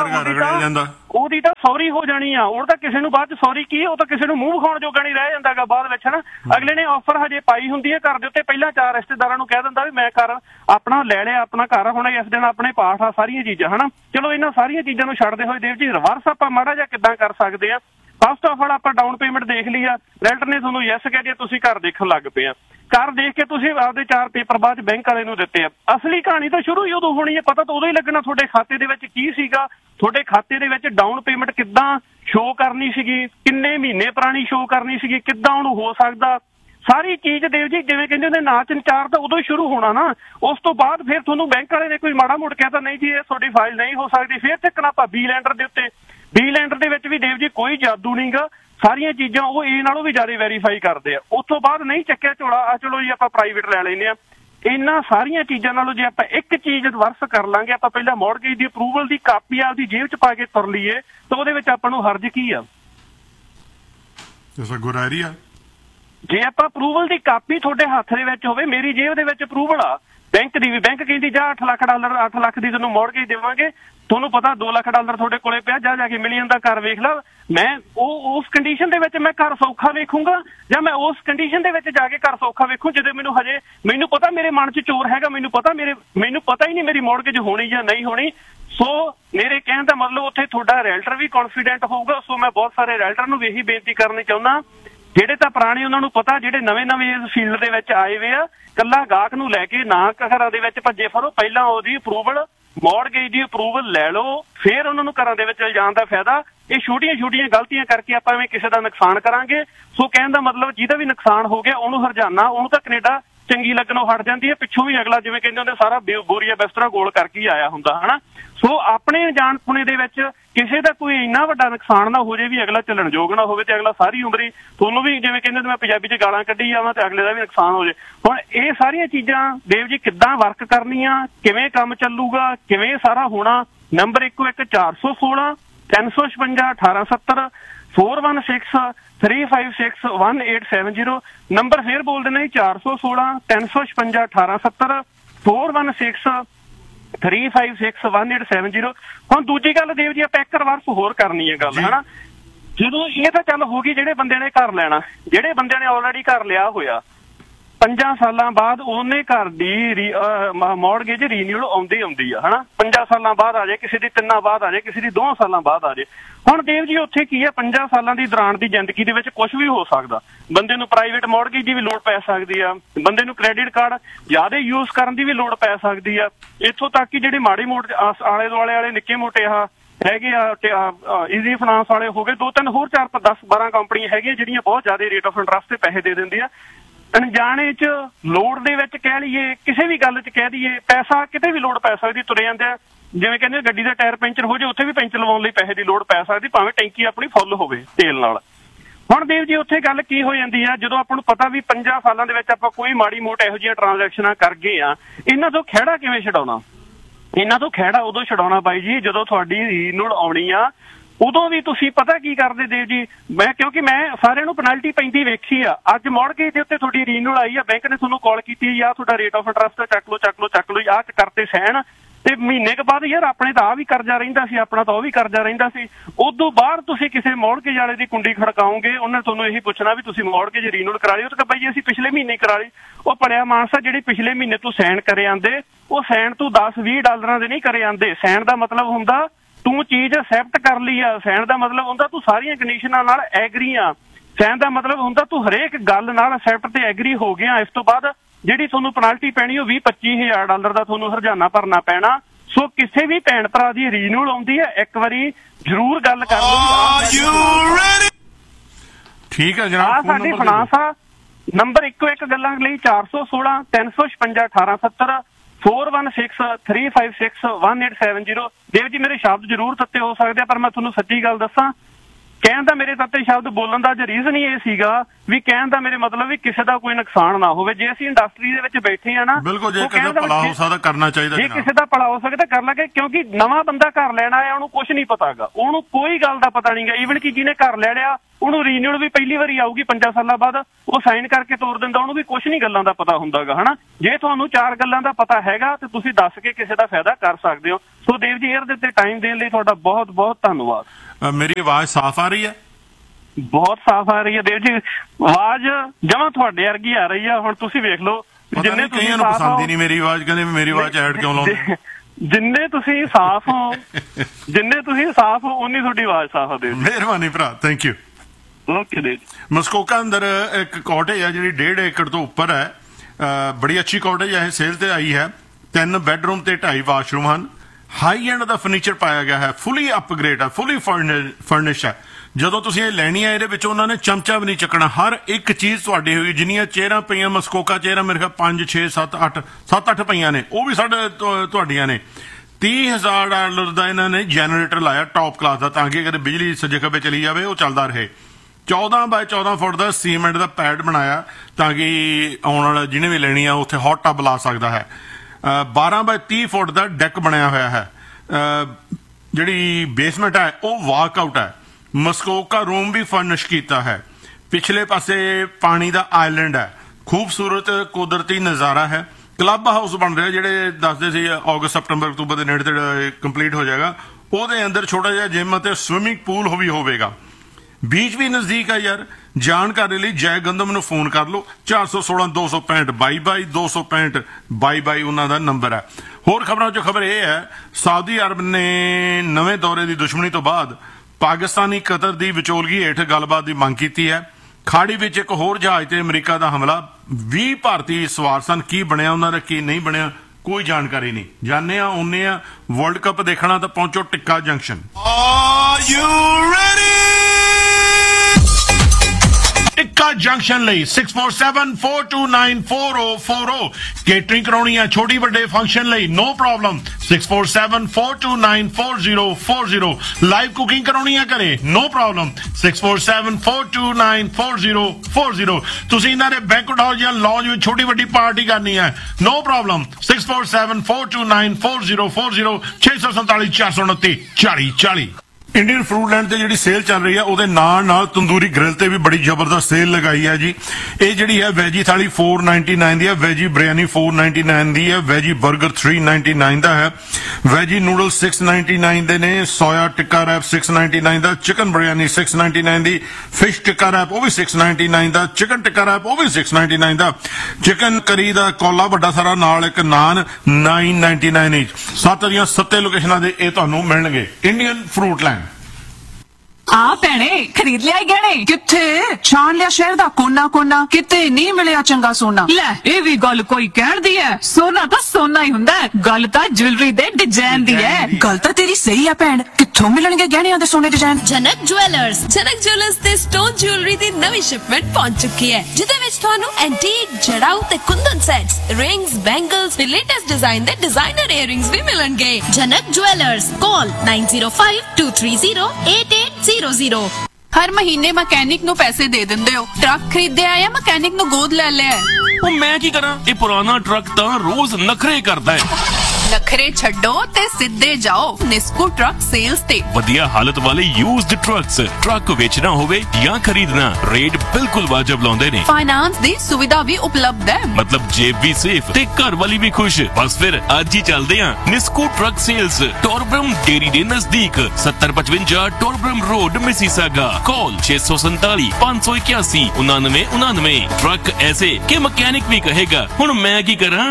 ਉਹਦੀ ਤਾਂ ਸੌਰੀ ਹੋ ਜਾਣੀ ਆ। ਉਹ ਤਾਂ ਕਿਸੇ ਨੂੰ ਬਾਅਦ ਚ ਸੌਰੀ ਕੀ, ਉਹ ਤਾਂ ਕਿਸੇ ਨੂੰ ਮੂੰਹ ਵਿਖਾਉਣ ਜੋਗਾ ਨਹੀਂ ਰਹਿ ਜਾਂਦਾ ਗਾ ਬਾਅਦ ਵਿੱਚ ਹਨਾ। ਅਗਲੇ ਨੇ ਆਫਰ ਹਜੇ ਪਾਈ ਹੁੰਦੀ ਹੈ ਘਰ ਦੇ ਉੱਤੇ, ਪਹਿਲਾਂ ਚਾਰ ਰਿਸ਼ਤੇਦਾਰਾਂ ਨੂੰ ਕਹਿ ਦਿੰਦਾ ਵੀ ਮੈਂ ਘਰ ਆਪਣਾ ਲੈ ਲਿਆ, ਆਪਣਾ ਘਰ ਹੁਣ ਇਸ ਦਿਨ ਆਪਣੇ ਪਾਠ ਆ, ਸਾਰੀਆਂ ਚੀਜ਼ਾਂ ਹਨਾ। ਚਲੋ ਇਹਨਾਂ ਸਾਰੀਆਂ ਚੀਜ਼ਾਂ ਨੂੰ ਛੱਡਦੇ ਹੋਏ ਦੇਵ ਜੀ ਰਿਵਰਸ ਆਪਾਂ ਮਾੜਾ ਜਿਹਾ ਕਿੱਦਾਂ ਕਰ ਸਕਦੇ ਆ। ਫਸਟ ਆਫ ਆਲ ਆਪਾਂ ਡਾਊਨ ਪੇਮੈਂਟ ਦੇਖ ਲਈ ਆ, ਰੈਲਟਰ ਨੇ ਤੁਹਾਨੂੰ ਯੈਸ ਕਹਿ ਦਿਆ, ਤੁਸੀਂ ਘਰ ਦੇਖਣ ਲੱਗ ਪਏ ਆ। ਘਰ ਦੇਖ ਕੇ ਤੁਸੀਂ ਆਪਦੇ ਚਾਰ ਪੇਪਰ ਬਾਅਦ ਬੈਂਕ ਵਾਲੇ ਨੂੰ ਦਿੱਤੇ ਆ। ਅਸਲੀ ਕਹਾਣੀ ਤਾਂ ਸ਼ੁਰੂ ਹੀ ਉਦੋਂ ਹੋਣੀ ਹੈ, ਪਤਾ ਤਾਂ ਉਦੋਂ ਹੀ ਲੱਗਣਾ ਤੁਹਾਡੇ ਖਾਤੇ ਦੇ ਵਿੱਚ ਕੀ ਸੀਗਾ, ਤੁਹਾਡੇ ਖਾਤੇ ਦੇ ਵਿੱਚ ਡਾਊਨ ਪੇਮੈਂਟ ਕਿੱਦਾਂ ਸ਼ੋਅ ਕਰਨੀ ਸੀਗੀ, ਕਿੰਨੇ ਮਹੀਨੇ ਪੁਰਾਣੀ ਸ਼ੋਅ ਕਰਨੀ ਸੀਗੀ, ਕਿੱਦਾਂ ਉਹਨੂੰ ਹੋ ਸਕਦਾ, ਸਾਰੀ ਚੀਜ਼ ਦੇਵ ਜੀ ਜਿਵੇਂ ਕਹਿੰਦੇ ਹੁੰਦੇ ਨਾਚ ਨਚਾਰ ਤਾਂ ਉਦੋਂ ਹੀ ਸ਼ੁਰੂ ਹੋਣਾ ਨਾ। ਉਸ ਤੋਂ ਬਾਅਦ ਫਿਰ ਤੁਹਾਨੂੰ ਬੈਂਕ ਵਾਲੇ ਨੇ ਕੋਈ ਮਾੜਾ ਮੋੜ ਕਹਿਤਾ ਨਹੀਂ ਜੀ ਇਹ ਤੁਹਾਡੀ ਫਾਈਲ ਨਹੀਂ ਹੋ ਸਕਦੀ, ਫਿਰ ਚੱਕਣਾ ਆਪਾਂ ਬੀ ਲੈਂਡਰ ਦੇ ਉੱਤੇ। ਬੀ ਲੈਂਡਰ ਦੇ ਵਿੱਚ ਵੀ ਦੇਵ ਜੀ ਕੋਈ ਜਾਦੂ ਨਹੀਂ ਗਾ, ਸਾਰੀਆਂ ਚੀਜ਼ਾਂ ਉਹ ਏ ਨਾਲੋਂ ਵੀ ਜ਼ਿਆਦਾ ਵੈਰੀਫਾਈ ਕਰਦੇ ਆ। ਉਸ ਤੋਂ ਬਾਅਦ ਨਹੀਂ ਚੱਕਿਆ ਝੋਲਾ ਆ ਚਲੋ ਜੀ ਆਪਾਂ ਪ੍ਰਾਈਵੇਟ ਲੈ ਲੈਂਦੇ ਆ। ਇਹਨਾਂ ਸਾਰੀਆਂ ਚੀਜ਼ਾਂ ਨਾਲੋਂ ਜੇ ਆਪਾਂ ਇੱਕ ਚੀਜ਼ ਰਿਵਰਸ ਕਰ ਲਾਂਗੇ, ਆਪਾਂ ਪਹਿਲਾਂ ਮੌੜਗੇਜ ਦੀ ਅਪਰੂਵਲ ਦੀ ਕਾਪੀ ਆਪਦੀ ਜੇਬ 'ਚ ਪਾ ਕੇ ਤੁਰ ਲਈਏ ਤਾਂ ਉਹਦੇ ਵਿੱਚ ਆਪਾਂ ਨੂੰ ਹਰਜ ਕੀ ਆ। Good idea. ਜੇ ਆਪਾਂ ਅਪਰੂਵਲ ਦੀ ਕਾਪੀ ਤੁਹਾਡੇ ਹੱਥ ਦੇ ਵਿੱਚ ਹੋਵੇ, ਮੇਰੀ ਜੇਬ ਦੇ ਵਿੱਚ ਅਪਰੂਵਲ ਆ ਬੈਂਕ ਦੀ ਵੀ ਬੈਂਕ ਕਹਿੰਦੀ ਜਾ ਅੱਠ ਲੱਖ ਡਾਲਰ ਅੱਠ ਲੱਖ ਦੀ ਤੈਨੂੰ ਮੌਰਗੇਜ ਦੇਵਾਂਗੇ, ਤੁਹਾਨੂੰ ਪਤਾ ਦੋ ਲੱਖ ਡਾਲਰ ਤੁਹਾਡੇ ਕੋਲੇ ਪਿਆ, ਜਾ ਜਾ ਕੇ ਮਿਲੀਅਨ ਦਾ ਘਰ ਵੇਖ ਲਾ। ਮੈਂ ਉਹ ਉਸ ਕੰਡੀਸ਼ਨ ਦੇ ਵਿੱਚ ਮੈਂ ਘਰ ਸੌਖਾ ਵੇਖੂੰਗਾ ਜਾਂ ਮੈਂ ਉਸ ਕੰਡੀਸ਼ਨ ਦੇ ਵਿੱਚ ਜਾ ਕੇ ਘਰ ਸੌਖਾ ਵੇਖੂ ਜਦੋਂ ਮੈਨੂੰ ਹਜੇ ਮੈਨੂੰ ਪਤਾ ਮੇਰੇ ਮਨ 'ਚ ਚੋਰ ਹੈਗਾ, ਮੈਨੂੰ ਪਤਾ ਮੇਰੇ ਮੈਨੂੰ ਪਤਾ ਹੀ ਨਹੀਂ ਮੇਰੀ ਮੌਰਗੇਜ ਹੋਣੀ ਜਾਂ ਨਹੀਂ ਹੋਣੀ। ਸੋ ਮੇਰੇ ਕਹਿਣ ਦਾ ਮਤਲਬ ਉੱਥੇ ਤੁਹਾਡਾ ਰੈਲਟਰ ਵੀ ਕੌਨਫੀਡੈਂਟ ਹੋਊਗਾ। ਸੋ ਮੈਂ ਬਹੁਤ ਸਾਰੇ ਰੈਲਟਰ ਨੂੰ ਇਹੀ ਬੇਨਤੀ ਕਰਨੀ ਚਾਹੁੰਦਾ, ਜਿਹੜੇ ਤਾਂ ਪੁਰਾਣੇ ਉਹਨਾਂ ਨੂੰ ਪਤਾ, ਜਿਹੜੇ ਨਵੇਂ ਨਵੇਂ ਇਸ ਫੀਲਡ ਦੇ ਵਿੱਚ ਆਏ ਹੋਏ ਆ, ਕੱਲਾ ਗਾਹਕ ਨੂੰ ਲੈ ਕੇ ਨਾ ਘਰਾਂ ਦੇ ਵਿੱਚ ਭੱਜੇ ਫਿਰੋ, ਪਹਿਲਾਂ ਉਹਦੀ ਅਪਰੂਵਲ ਮੌਰਗੇਜ ਦੀ ਅਪਰੂਵਲ ਲੈ ਲਓ, ਫਿਰ ਉਹਨਾਂ ਨੂੰ ਘਰਾਂ ਦੇ ਵਿੱਚ ਲਿਜਾਣ ਦਾ ਫਾਇਦਾ। ਇਹ ਛੋਟੀਆਂ ਛੋਟੀਆਂ ਗਲਤੀਆਂ ਕਰਕੇ ਆਪਾਂ ਐਵੇਂ ਕਿਸੇ ਦਾ ਨੁਕਸਾਨ ਕਰਾਂਗੇ। ਸੋ ਕਹਿਣ ਦਾ ਮਤਲਬ ਜਿਹਦਾ ਵੀ ਨੁਕਸਾਨ ਹੋ ਗਿਆ ਉਹਨੂੰ ਹਰਜਾਨਾ, ਉਹਨੂੰ ਤਾਂ ਕੈਨੇਡਾ ਚੰਗੀ ਲੱਗਣੋਂ ਹਟ ਜਾਂਦੀ ਹੈ, ਪਿੱਛੋਂ ਵੀ ਅਗਲਾ ਜਿਵੇਂ ਕਹਿੰਦੇ ਹੁੰਦੇ ਸਾਰਾ ਬੋਰੀਆ ਬਿਸਤਰਾ ਗੋਲ ਕਰਕੇ ਹੀ ਆਇਆ ਹੁੰਦਾ ਹਨਾ। ਸੋ ਆਪਣੇ ਜਾਣ ਪੁਣੇ ਦੇ ਵਿੱਚ ਕਿਸੇ ਦਾ ਕੋਈ ਇੰਨਾ ਵੱਡਾ ਨੁਕਸਾਨ ਨਾ ਹੋ ਜੇ ਵੀ ਅਗਲਾ ਚੱਲਣ ਯੋਗ ਨਾ ਹੋਵੇ ਤੇ ਅਗਲਾ ਸਾਰੀ ਉਮਰ ਹੀ ਤੁਹਾਨੂੰ ਵੀ ਜਿਵੇਂ ਕਹਿੰਦੇ ਮੈਂ ਪੰਜਾਬੀ 'ਚ ਗਾਲਾਂ ਕੱਢੀ ਜਾਵਾਂ ਤੇ ਅਗਲੇ ਦਾ ਵੀ ਨੁਕਸਾਨ ਹੋ ਜੇ। ਹੁਣ ਇਹ ਸਾਰੀਆਂ ਚੀਜ਼ਾਂ ਦੇਵ ਜੀ ਕਿੱਦਾਂ ਵਰਕ ਕਰਨੀਆਂ, ਕਿਵੇਂ ਕੰਮ ਚੱਲੂਗਾ, ਕਿਵੇਂ ਸਾਰਾ ਹੋਣਾ, ਨੰਬਰ ਇੱਕੋ ਇੱਕ ਚਾਰ ਸੌ ਸੋਲਾਂ ਤਿੰਨ ਸੌ ਛਪੰਜਾ ਅਠਾਰਾਂ ਸੱਤਰ four one six three five six one eight seven zero number ਫੇਰ ਬੋਲ ਦੇਣਾ ਚਾਰ ਸੌ ਸੋਲਾਂ ਤਿੰਨ ਸੌ ਛਪੰਜਾ ਅਠਾਰਾਂ ਸੱਤਰ four one six three five six one eight seven zero. ਹੁਣ ਦੂਜੀ ਗੱਲ ਦੇਵ ਜੀ ਆਪਾਂ ਇੱਕ ਰਿਵਰਸ ਹੋਰ ਕਰਨੀ ਹੈ ਗੱਲ ਹਨਾ। ਜਦੋਂ ਇਹ ਤਾਂ ਚੱਲ ਹੋ ਗਈ ਜਿਹੜੇ ਬੰਦੇ ਨੇ ਘਰ ਲੈਣਾ, ਜਿਹੜੇ ਬੰਦਿਆਂ ਨੇ ਆਲਰੇਡੀ ਘਰ ਲਿਆ ਹੋਇਆ, ਪੰਜਾਂ ਸਾਲਾਂ ਬਾਅਦ ਉਹਨੇ ਘਰ ਦੀ ਮੌਰਗੇਜ ਰੀਨਿਊਲ ਆਉਂਦੀ ਆਉਂਦੀ ਆ ਹਨਾ। ਪੰਜਾਂ ਸਾਲਾਂ ਬਾਅਦ ਆ ਜਾਏ, ਕਿਸੇ ਦੀ ਤਿੰਨਾਂ ਬਾਅਦ ਆ ਜਾਏ, ਕਿਸੇ ਦੀ ਦੋ ਸਾਲਾਂ ਬਾਅਦ ਆ ਜਾਏ। ਹੁਣ ਦੇਵ ਜੀ ਉੱਥੇ ਕੀ ਹੈ, ਪੰਜਾਂ ਸਾਲਾਂ ਦੀ ਦੌਰਾਨ ਦੀ ਜ਼ਿੰਦਗੀ ਦੇ ਵਿੱਚ ਕੁਝ ਵੀ ਹੋ ਸਕਦਾ। ਬੰਦੇ ਨੂੰ ਪ੍ਰਾਈਵੇਟ ਮੌਰਗੇਜ ਦੀ ਵੀ ਲੋੜ ਪੈ ਸਕਦੀ ਆ, ਬੰਦੇ ਨੂੰ ਕ੍ਰੈਡਿਟ ਕਾਰਡ ਜ਼ਿਆਦਾ ਯੂਜ਼ ਕਰਨ ਦੀ ਵੀ ਲੋੜ ਪੈ ਸਕਦੀ ਆ। ਇੱਥੋਂ ਤੱਕ ਕਿ ਜਿਹੜੇ ਮਾੜੇ ਮੋਟੇ ਆਲੇ ਦੁਆਲੇ ਵਾਲੇ ਨਿੱਕੇ ਮੋਟੇ ਆ ਹੈਗੇ ਆ, ਈਜ਼ੀ ਫਾਈਨਾਂਸ ਵਾਲੇ ਹੋ ਗਏ, ਦੋ ਤਿੰਨ ਹੋਰ ਚਾਰ ਦਸ ਬਾਰਾਂ ਕੰਪਨੀਆਂ ਹੈਗੀਆਂ ਜਿਹੜੀਆਂ ਬਹੁਤ ਜ਼ਿਆਦਾ ਰੇਟ ਆਫ ਇੰਟਰਸਟ ਤੇ ਪੈਸੇ ਦੇ ਦਿੰਦੀਆਂ। ਅਣਜਾਣੇ ਚ ਲੋੜ ਦੇ ਵਿੱਚ ਕਹਿ ਲਈਏ, ਕਿਸੇ ਵੀ ਗੱਲ ਚ ਕਹਿ ਦਈਏ, ਪੈਸਾ ਕਿਤੇ ਵੀ ਲੋੜ ਪੈ ਸਕਦੀ, ਤੁਰੇ ਜਾਂਦੇ ਆ। ਜਿਵੇਂ ਕਹਿੰਦੇ ਗੱਡੀ ਦਾ ਟਾਇਰ ਪੈਂਚਰ ਹੋ ਜਾਏ, ਉੱਥੇ ਵੀ ਪੈਂਚਰ ਲਵਾਉਣ ਲਈ ਪੈਸੇ ਦੀ ਲੋੜ ਪੈ ਸਕਦੀ, ਭਾਵੇਂ ਟੈਂਕੀ ਆਪਣੀ ਫੁੱਲ ਹੋਵੇ ਤੇਲ ਨਾਲ। ਹੁਣ ਦੇਵ ਜੀ ਉੱਥੇ ਗੱਲ ਕੀ ਹੋ ਜਾਂਦੀ ਆ, ਜਦੋਂ ਆਪਾਂ ਨੂੰ ਪਤਾ ਵੀ ਪੰਜਾਂ ਸਾਲਾਂ ਦੇ ਵਿੱਚ ਆਪਾਂ ਕੋਈ ਮਾੜੀ ਮੋਟ ਇਹੋ ਜਿਹੀਆਂ ਟ੍ਰਾਂਜੈਕਸ਼ਨਾਂ ਕਰ ਗਏ ਆ, ਇਹਨਾਂ ਤੋਂ ਖਹਿੜਾ ਕਿਵੇਂ ਛਡਾਉਣਾ? ਇਹਨਾਂ ਤੋਂ ਖਹਿੜਾ ਉਦੋਂ ਛਡਾਉਣਾ ਬਾਈ ਜੀ ਜਦੋਂ ਤੁਹਾਡੀ ਰੀਨਿਊਲ ਆਉਣੀ ਆ। ਉਦੋਂ ਵੀ ਤੁਸੀਂ ਪਤਾ ਕੀ ਕਰਦੇ ਦੇਵ ਜੀ, ਮੈਂ ਕਿਉਂਕਿ ਮੈਂ ਸਾਰਿਆਂ ਨੂੰ ਪੈਨਲਟੀ ਪੈਂਦੀ ਵੇਖੀ ਆ। ਅੱਜ ਮੌਰਗੇਜ ਦੇ ਉੱਤੇ ਤੁਹਾਡੀ ਰੀਨਿਊਲ ਆਈ ਆ, ਬੈਂਕ ਨੇ ਤੁਹਾਨੂੰ ਕਾਲ ਕੀਤੀ ਆ, ਤੁਹਾਡਾ ਰੇਟ ਆਫ ਇੰਟਰਸਟ ਚੱਕ ਲਓ ਚੱਕ ਲਓ ਚੱਕ ਲਓ ਆਹ ਕਰਤੇ ਸਹਿਣ, ਤੇ ਮਹੀਨੇ ਕੁ ਬਾਅਦ ਯਾਰ ਆਪਣੇ ਤਾਂ ਆਹ ਵੀ ਕਰਜ਼ਾ ਰਹਿੰਦਾ ਸੀ, ਆਪਣਾ ਤਾਂ ਉਹ ਵੀ ਕਰਜ਼ਾ ਰਹਿੰਦਾ ਸੀ। ਉਦੋਂ ਬਾਅਦ ਤੁਸੀਂ ਕਿਸੇ ਮੌਰਗੇਜ ਵਾਲੇ ਦੀ ਕੁੰਡੀ ਖੜਕਾਓਗੇ, ਉਹਨੇ ਤੁਹਾਨੂੰ ਇਹੀ ਪੁੱਛਣਾ ਵੀ ਤੁਸੀਂ ਮੌਰਗੇਜ ਰੀਨਿਊਲ ਕਰਾ ਲਈ। ਉਹ ਤਾਂ ਬਈ ਅਸੀਂ ਪਿਛਲੇ ਮਹੀਨੇ ਕਰਾ ਲਈ। ਉਹ ਪੜਿਆ ਮਾਨਸਾ, ਜਿਹੜੀ ਪਿਛਲੇ ਮਹੀਨੇ ਤੂੰ ਸਾਈਨ ਕਰੇ ਆਂਦੇ, ਉਹ ਸਾਈਨ ਤੂੰ ਦਸ ਵੀਹ ਡਾਲਰਾਂ ਦੇ ਨਹੀਂ ਕਰੇ ਆਂਦੇ। ਸਾਈਨ ਦਾ ਮਤਲਬ ਹੁੰਦਾ ਤੂੰ ਚੀਜ਼ ਐਕਸੈਪਟ ਕਰ ਲਈ ਆ, ਸਾਈਨ ਦਾ ਮਤਲਬ ਹੁੰਦਾ ਤੂੰ ਸਾਰੀਆਂ ਕੰਡੀਸ਼ਨਾਂ ਨਾਲ ਐਗਰੀ ਆ, ਸਾਈਨ ਦਾ ਮਤਲਬ ਹੁੰਦਾ ਤੂੰ ਹਰੇਕ ਗੱਲ ਨਾਲ ਐਕਸੈਪਟ ਤੇ ਐਗਰੀ ਹੋ ਗਿਆ। ਇਸ ਤੋਂ ਬਾਅਦ ਜਿਹੜੀ ਤੁਹਾਨੂੰ ਪੈਨਲਟੀ ਪੈਣੀ ਉਹ ਵੀਹ ਪੱਚੀ ਹਜ਼ਾਰ ਡਾਲਰ ਦਾ ਤੁਹਾਨੂੰ ਹਰਜਾਨਾ ਭਰਨਾ ਪੈਣਾ। ਸੋ ਕਿਸੇ ਵੀ ਭੈਣ ਭਰਾ ਦੀ ਰੀਨਿਊਲ ਆਉਂਦੀ ਹੈ, ਇੱਕ ਵਾਰੀ ਜ਼ਰੂਰ ਗੱਲ ਕਰ ਲਓ। ਠੀਕ ਹੈ ਜਨਾਬ, ਆ ਸਾਡੀ ਫਾਈਨਾਂਸ ਆ। ਨੰਬਰ ਇੱਕੋ ਇੱਕ ਗੱਲਾਂ ਲਈ ਚਾਰ ਸੌ ਸੋਲਾਂ ਤਿੰਨ ਸੌ ਛਪੰਜਾ ਅਠਾਰਾਂ ਸੱਤਰ four one six three five six one eight seven zero. Dev ji ਮੇਰੇ ਸ਼ਬਦ ਜ਼ਰੂਰ ਤੱਤੇ ਹੋ ਸਕਦੇ ਆ, ਪਰ ਮੈਂ ਤੁਹਾਨੂੰ ਸੱਚੀ ਗੱਲ ਦੱਸਾਂ, ਕਹਿਣ ਦਾ ਮੇਰੇ ਤੱਤੇ ਸ਼ਬਦ ਬੋਲਣ ਦਾ ਜੇ ਰੀਜ਼ਨ ਹੀ ਇਹ ਸੀਗਾ ਵੀ ਕਹਿਣ ਦਾ ਮੇਰੇ ਮਤਲਬ ਵੀ ਕਿਸੇ ਦਾ ਕੋਈ ਨੁਕਸਾਨ ਨਾ ਹੋਵੇ। ਜੇ ਅਸੀਂ ਇੰਡਸਟਰੀ ਦੇ ਵਿੱਚ ਬੈਠੇ ਆ ਨਾ, ਬਿਲਕੁਲ ਜੇ ਕਿਸੇ ਦਾ ਭਲਾ ਹੋ ਸਕਦਾ ਕਰਨਾ ਚਾਹੀਦਾ, ਜੇ ਕਿਸੇ ਦਾ ਭਲਾ ਹੋ ਸਕਦਾ ਕਰ ਲਾਂਗੇ, ਕਿਉਂਕਿ ਨਵਾਂ ਬੰਦਾ ਘਰ ਲੈਣਾ ਆਇਆ, ਉਹਨੂੰ ਕੁਝ ਨਹੀਂ ਪਤਾਗਾ, ਉਹਨੂੰ ਕੋਈ ਗੱਲ ਦਾ ਪਤਾ ਨਹੀਂਗਾ। ਈਵਨ ਕਿ ਜਿਹਨੇ ਘਰ ਲੈ ਲਿਆ ਉਹਨੂੰ ਰੀਨਿਊਲ ਵੀ ਪਹਿਲੀ ਵਾਰੀ ਆਊਗੀ ਪੰਜਾਂ ਸਾਲਾਂ ਬਾਅਦ, ਉਹ ਸਾਈਨ ਕਰਕੇ ਤੋਰ ਦਿੰਦਾ, ਉਹਨੂੰ ਵੀ ਕੁਝ ਨਹੀਂ ਗੱਲਾਂ ਦਾ ਪਤਾ ਹੁੰਦਾਗਾ ਹਨਾ। ਜੇ ਤੁਹਾਨੂੰ ਚਾਰ ਗੱਲਾਂ ਦਾ ਪਤਾ ਹੈਗਾ ਤੇ ਤੁਸੀਂ ਦੱਸ ਕੇ ਕਿਸੇ ਦਾ ਫਾਇਦਾ ਕਰ ਸਕਦੇ ਹੋ। ਸੋ ਦੇਵ ਜੀ ਏਅਰ ਦੇ ਉੱਤੇ ਟਾਈਮ ਦੇਣ ਲਈ ਤੁਹਾਡਾ ਬਹੁਤ ਬਹੁਤ ਧੰਨਵਾਦ। ਮੇਰੀ ਆਵਾਜ਼ ਸਾਫ਼ ਆ ਰਹੀ ਹੈ? ਬਹੁਤ ਸਾਫ਼ ਆ ਰਹੀ ਹੈ ਦੇਵ ਜੀ, ਆਵਾਜ਼ ਜਮਾਂ ਤੁਹਾਡੇ ਵਰਗੀ ਆ ਰਹੀ ਆ। ਹੁਣ ਤੁਸੀਂ ਵੇਖ ਲਓ, ਜਿੰਨੇ ਕਈਆਂ ਨੂੰ ਪਸੰਦ ਹੀ ਨਹੀਂ ਮੇਰੀ ਆਵਾਜ਼, ਕਹਿੰਦੇ ਮੇਰੀ ਆਵਾਜ਼ ਐਡ ਕਿਉਂ ਲਾਉਂਦੇ। ਜਿੰਨੇ ਤੁਸੀਂ ਸਾਫ਼ ਹੋ, ਜਿੰਨੇ ਤੁਸੀਂ ਸਾਫ਼ ਹੋ, ਉਨੀ ਤੁਹਾਡੀ ਆਵਾਜ਼ ਸਾਫ਼ ਹੋ। ਦੇਵ ਮਿਹਰਬਾਨੀ ਭਰਾ, ਥੈਂਕ ਯੂ। ਓਕੇ ਦੇਵ। ਮਸਕੋਕਾ ਅੰਦਰ ਇੱਕ ਕਾਟੇਜ ਹੈ ਜਿਹੜੀ ਡੇਢ ਏਕੜ ਤੋਂ ਉੱਪਰ ਹੈ, ਬੜੀ ਅੱਛੀ ਕਾਟੇਜ ਹੈ, ਸੇਲ ਤੇ ਆਈ ਹੈ। ਤਿੰਨ ਬੈਡਰੂਮ ਤੇ ਢਾਈ ਵਾਸ਼ਰੂਮ ਹਨ, ਹਾਈ ਐਂਡ ਦਾ ਫਰਨੀਚਰ ਪਾਇਆ ਗਿਆ ਹੈ, ਫੁੱਲੀ ਅਪਗ੍ਰੇਡ ਹੈ, ਫੁੱਲੀ ਫਰਨਿਸ਼ ਹੈ। ਜਦੋਂ ਤੁਸੀਂ ਇਹ ਲੈਣੀ ਹੈ, ਇਹਦੇ ਵਿੱਚ ਉਹਨਾਂ ਨੇ ਚਮਚਾ ਵੀ ਨਹੀਂ ਚੱਕਣਾ, ਹਰ ਇੱਕ ਚੀਜ਼ ਤੁਹਾਡੀ ਹੋਈ। ਜਿੰਨੀਆਂ ਚੇਅਰਾਂ ਪਈਆਂ ਮਸਕੋਕਾ ਚੇਅਰਾਂ ਮੇਰੇ ਖਿਆਲ ਪੰਜ ਛੇ ਸੱਤ ਅੱਠ ਸੱਤ ਅੱਠ ਪਈਆਂ ਨੇ, ਉਹ ਵੀ ਸਾਡੇ ਤੁਹਾਡੀਆਂ ਨੇ। ਤੀਹ ਹਜ਼ਾਰ ਡਾਲਰ ਦਾ ਇਹਨਾਂ ਨੇ ਜੈਨਰੇਟਰ ਲਾਇਆ ਟੌਪ ਕਲਾਸ ਦਾ, ਤਾਂ ਕਿ ਅਗਰ ਬਿਜਲੀ ਸੱਜੇ ਖੱਬੇ ਚਲੀ ਜਾਵੇ ਉਹ ਚੱਲਦਾ ਰਹੇ। ਚੌਦਾਂ ਬਾਏ ਚੌਦਾਂ ਫੁੱਟ ਦਾ ਸੀਮੈਂਟ ਦਾ ਪੈਡ ਬਣਾਇਆ ਤਾਂ ਕਿ ਆਉਣ ਵਾਲਾ ਜਿਹਨੇ ਵੀ ਲੈਣੀ ਆ ਉੱਥੇ ਹੌਟ ਟੱਬ ਲਾ ਸਕਦਾ ਹੈ। ਬਾਰਾਂ ਬਾਏ ਤੀਹ ਫੁੱਟ ਦਾ ਡੈਕ ਬਣਿਆ ਹੋਇਆ ਹੈ। ਜਿਹੜੀ ਬੇਸਮੈਂਟ ਹੈ ਉਹ ਵਾਕਆਊਟ ਹੈ। ਮਸਕੋਕਾ ਰੂਮ ਵੀ ਫਰਨਿਸ਼ ਕੀਤਾ ਹੈ। ਪਿਛਲੇ ਪਾਸੇ ਪਾਣੀ ਦਾ ਆਈਲੈਂਡ ਹੈ, ਖੂਬਸੂਰਤ ਕੁਦਰਤੀ ਨਜ਼ਾਰਾ ਹੈ। ਕਲੱਬ ਹਾਊਸ ਬਣ ਰਿਹਾ, ਜਿਹੜੇ ਦੱਸਦੇ ਸੀ ਅਗਸਤ ਸਤੰਬਰ ਅਕਤੂਬਰ ਦੇ ਨੇੜੇ ਤੇ ਕੰਪਲੀਟ ਹੋ ਜਾਏਗਾ। ਉਹਦੇ ਅੰਦਰ ਛੋਟਾ ਜਿਹਾ ਜਿਮ ਅਤੇ ਸਵਿਮਿੰਗ ਪੂਲ ਵੀ ਹੋਵੇਗਾ। ਬੀਚ ਵੀ ਨਜ਼ਦੀਕ ਆ ਯਾਰ। ਜਾਣਕਾਰੀ ਲਈ ਜੈ ਗੰਦਮ ਨੂੰ ਫੋਨ ਕਰ ਲਓ, ਚਾਰ ਸੌ ਸੋਲਾਂ ਦੋ ਸੌ ਪੈਂਹਠ ਬਾਈ ਬਾਈ ਦੋ ਸੌ ਪੈਂਹਠ ਬਾਈ ਬਾਈ ਉਹਨਾਂ ਦਾ ਨੰਬਰ ਹੈ। ਹੋਰ ਖਬਰਾਂ 'ਚੋਂ ਖਬਰ ਇਹ ਹੈ, ਸਾਊਦੀ ਅਰਬ ਨੇ ਨਵੇਂ ਦੌਰੇ ਦੀ ਦੁਸ਼ਮਣੀ ਤੋਂ ਬਾਅਦ ਪਾਕਿਸਤਾਨੀ ਕਤਰ ਦੀ ਵਿਚੋਲਗੀ ਹੇਠ ਗੱਲਬਾਤ ਦੀ ਮੰਗ ਕੀਤੀ ਹੈ। ਖਾੜੀ ਵਿੱਚ ਇੱਕ ਹੋਰ ਜਹਾਜ਼ ਤੇ ਅਮਰੀਕਾ ਦਾ ਹਮਲਾ, ਵੀਹ ਭਾਰਤੀ ਸਵਾਰ ਸਨ। ਕੀ ਬਣਿਆ ਉਹਨਾਂ ਦਾ, ਕੀ ਨਹੀਂ ਬਣਿਆ, ਕੋਈ ਜਾਣਕਾਰੀ ਨਹੀਂ। ਜਾਣੇ ਆ ਆਉਨੇ ਆ ਵਰਲਡ ਕੱਪ ਦੇਖਣਾ ਤਾਂ ਪਹੁੰਚੋ ਟਿੱਕਾ ਜੰਕਸ਼ਨ। ਟਿੱਕਾ ਜੰਕਸ਼ਨ ਲਈ six four seven four two nine four zero four zero. Catering ਕਰਾਉਣੀ ਆ ਛੋਟੀ ਵੱਡੇ ਫੰਕਸ਼ਨ ਲਈ, no problem, six four seven four two nine four zero four zero. Live cooking ਕਰਾਉਣੀ ਆ ਘਰੇ, no problem, six four seven four two nine four zero four zero. ਤੁਸੀਂ ਇਹਨਾਂ ਦੇ ਬੈਂਕਟ ਹਾਲ ਜਾਂ ਲੌਂਜ ਵਿੱਚ ਛੋਟੀ ਵੱਡੀ ਪਾਰਟੀ ਕਰਨੀ ਹੈ, no problem, six four seven four two nine four zero four zero. ਛੇ ਸੌ ਸੰਤਾਲੀ ਚਾਰ ਸੌ ਉਨੱਤੀ ਚਾਲੀ ਚਾਲੀ। ਇੰਡੀਅਨ ਫਰੂਟ ਲੈਂਡ ਤੇ ਜਿਹੜੀ ਸੇਲ ਚੱਲ ਰਹੀ ਹੈ ਉਹਦੇ ਨਾਲ ਨਾਲ ਤੰਦੂਰੀ ਗ੍ਰਿਲ ਤੇ ਵੀ ਬੜੀ ਜ਼ਬਰਦਸਤ ਸੇਲ ਲਗਾਈ ਹੈ ਜੀ। ਇਹ ਜਿਹੜੀ ਹੈ ਵੈਜੀ ਥਾਲੀ ਚਾਰ ਸੌ ਨਿਨਆਨਵੇਂ ਦੀ ਹੈ, ਵੈਜੀ ਬਿਰਿਆਨੀ ਚਾਰ ਸੌ ਨਿਨਆਨਵੇਂ ਦੀ ਹੈ, ਵੈਜੀ 버ਗਰ ਤਿੰਨ ਸੌ ਨਿਨਆਨਵੇਂ ਦਾ ਹੈ, ਵੈਜੀ ਨੂਡਲ ਛੇ ਸੌ ਨਿਨਆਨਵੇਂ ਦੇ ਨੇ, ਸੋਇਆ ਟਿੱਕਾ ਰੈਪ ਛੇ ਸੌ ਨਿਨਆਨਵੇਂ ਦਾ, ਚਿਕਨ ਬਿਰਿਆਨੀ ਛੇ ਸੌ ਨਿਨਆਨਵੇਂ ਦੀ, ਫਿਸ਼ ਟਿੱਕਾ ਰੈਪ ਉਹ ਵੀ ਛੇ ਸੌ ਨਿਨਆਨਵੇਂ ਦਾ, ਚਿਕਨ ਟਿੱਕਾ ਰੈਪ ਉਹ ਵੀ ਛੇ ਸੌ ਨਿਨਆਨਵੇਂ ਦਾ, ਚਿਕਨ ਕਰੀ ਦਾ ਕੌਲਾ ਵੱਡਾ ਸਾਰਾ ਨਾਲ ਇੱਕ ਨਾਨ ਨੌ ਸੌ ਨਿਨਆਨਵੇਂ ਵਿੱਚ। ਸੱਤ ਦੀਆਂ ਸੱਤੇ ਲੋਕੇਸ਼ਨਾਂ ਦੇ ਇਹ ਤੁਹਾਨੂੰ ਮਿਲਣਗੇ। Indian fruit land. ਆ ਭੈਣੇ ਖਰੀਦ ਲਿਆ ਗਹਿਣੇ? ਕਿੱਥੇ ਛਾਣ ਲਿਆ ਸ਼ਹਿਰ ਦਾ ਕੋਨਾ ਕੋਨਾ, ਕਿਤੇ ਨਹੀਂ ਮਿਲਿਆ ਚੰਗਾ ਸੋਨਾ। ਲੈ ਇਹ ਵੀ ਗੱਲ ਕੋਈ ਕਹਿਣ ਦੀ ਹੈ, ਸੋਨਾ ਤਾਂ ਸੋਨਾ ਹੀ ਹੁੰਦਾ, ਗੱਲ ਤਾਂ ਜੁਐਲਰੀ ਦੇ ਡਿਜ਼ਾਈਨ ਦੀ ਹੈ। ਗੱਲ ਤਾਂ ਤੇਰੀ ਸਹੀ ਆ ਭੈਣ, ਕਿੱਥੋਂ ਮਿਲਣਗੇ ਗਹਿਣਿਆਂ ਦੇ ਸੋਨੇ ਡਿਜ਼ਾਈਨ? ਜਨਕ ਜੁਐਲਰਸ। ਜਨਕ ਜੁਐਲਰਸ ਤੇ ਸਟੋਨ ਜੁਐਲਰੀ ਦੀ ਨਵੀਂ ਸ਼ਿਪਮੈਂਟ ਪਹੁੰਚ ਚੁੱਕੀ ਹੈ, ਜਿਹਦੇ ਵਿੱਚ ਤੁਹਾਨੂੰ ਐਂਟੀਕ, ਜੜਾਊ ਤੇ ਕੁੰਦਨ ਸੈਟਸ, ਰਿੰਗਸ, ਬੈਂਗਲਸ ਤੇ ਲੇਟੈਸਟ ਡਿਜ਼ਾਈਨ ਦੇ ਡਿਜ਼ਾਈਨਰ ਈਅਰਿੰਗਸ ਵੀ ਮਿਲਣਗੇ। ਜਨਕ jewellers, call ਨਾइन zero five to three zero eight eight zero zero. ਹਰ ਮਹੀਨੇ ਮਕੈਨਿਕ ਨੂੰ ਪੈਸੇ ਦੇ ਦਿੰਦੇ ਹੋ, ਟਰੱਕ ਖਰੀਦਿਆ ਜਾਂ ਮਕੈਨਿਕ ਨੂੰ ਗੋਦ ਲੈ ਲਿਆ? ਉਹ ਮੈਂ ਕੀ ਕਰਾਂ, ਇਹ ਪੁਰਾਣਾ ਟਰੱਕ ਤਾਂ ਰੋਜ਼ ਨਖਰੇ ਕਰਦਾ ਹੈ। ਨਖਰੇ ਛੱਡੋ ਤੇ ਸਿੱਧੇ ਜਾਓ ਨਿਸਕੂ ਟਰੱਕ ਸੇਲਸ ਤੇ। ਵਧੀਆ ਹਾਲਤ ਵਾਲੇ ਯੂਜ਼ਡ ਟਰੱਕਸ, ਟਰੱਕ ਵੇਚਣਾ ਹੋਵੇ ਜਾਂ ਖਰੀਦਣਾ, ਰੇਟ ਬਿਲਕੁਲ ਵਾਜਬ ਲਾਉਂਦੇ ਨੇ। ਫਾਈਨਾਂਸ ਦੀ ਸੁਵਿਧਾ ਵੀ ਉਪਲਬਧ ਹੈ, ਮਤਲਬ ਜੇਬ ਵੀ ਸੇਫ ਤੇ ਘਰ ਵਾਲੀ ਵੀ ਖੁਸ਼। ਬਸ ਫਿਰ ਅੱਜ ਹੀ ਚੱਲਦੇ ਆਂ ਨਿਸਕੂ ਟਰੱਕ ਸੇਲਸ, ਟੋਰਬਰਮ ਡੇਰੀ ਦੇ ਨਜ਼ਦੀਕ, ਸੱਤਰ ਪਚਵੰਜਾ ਟੋਰਬਰਮ ਰੋਡ, ਮਿਸੀਸਾਗਾ। कॉल छह सौ सैंतालीस पाँच सौ इक्यासी उनानवे उनानवे। ट्रक ऐसे कि मैकेनिक भी कहेगा हुण मैं की करा।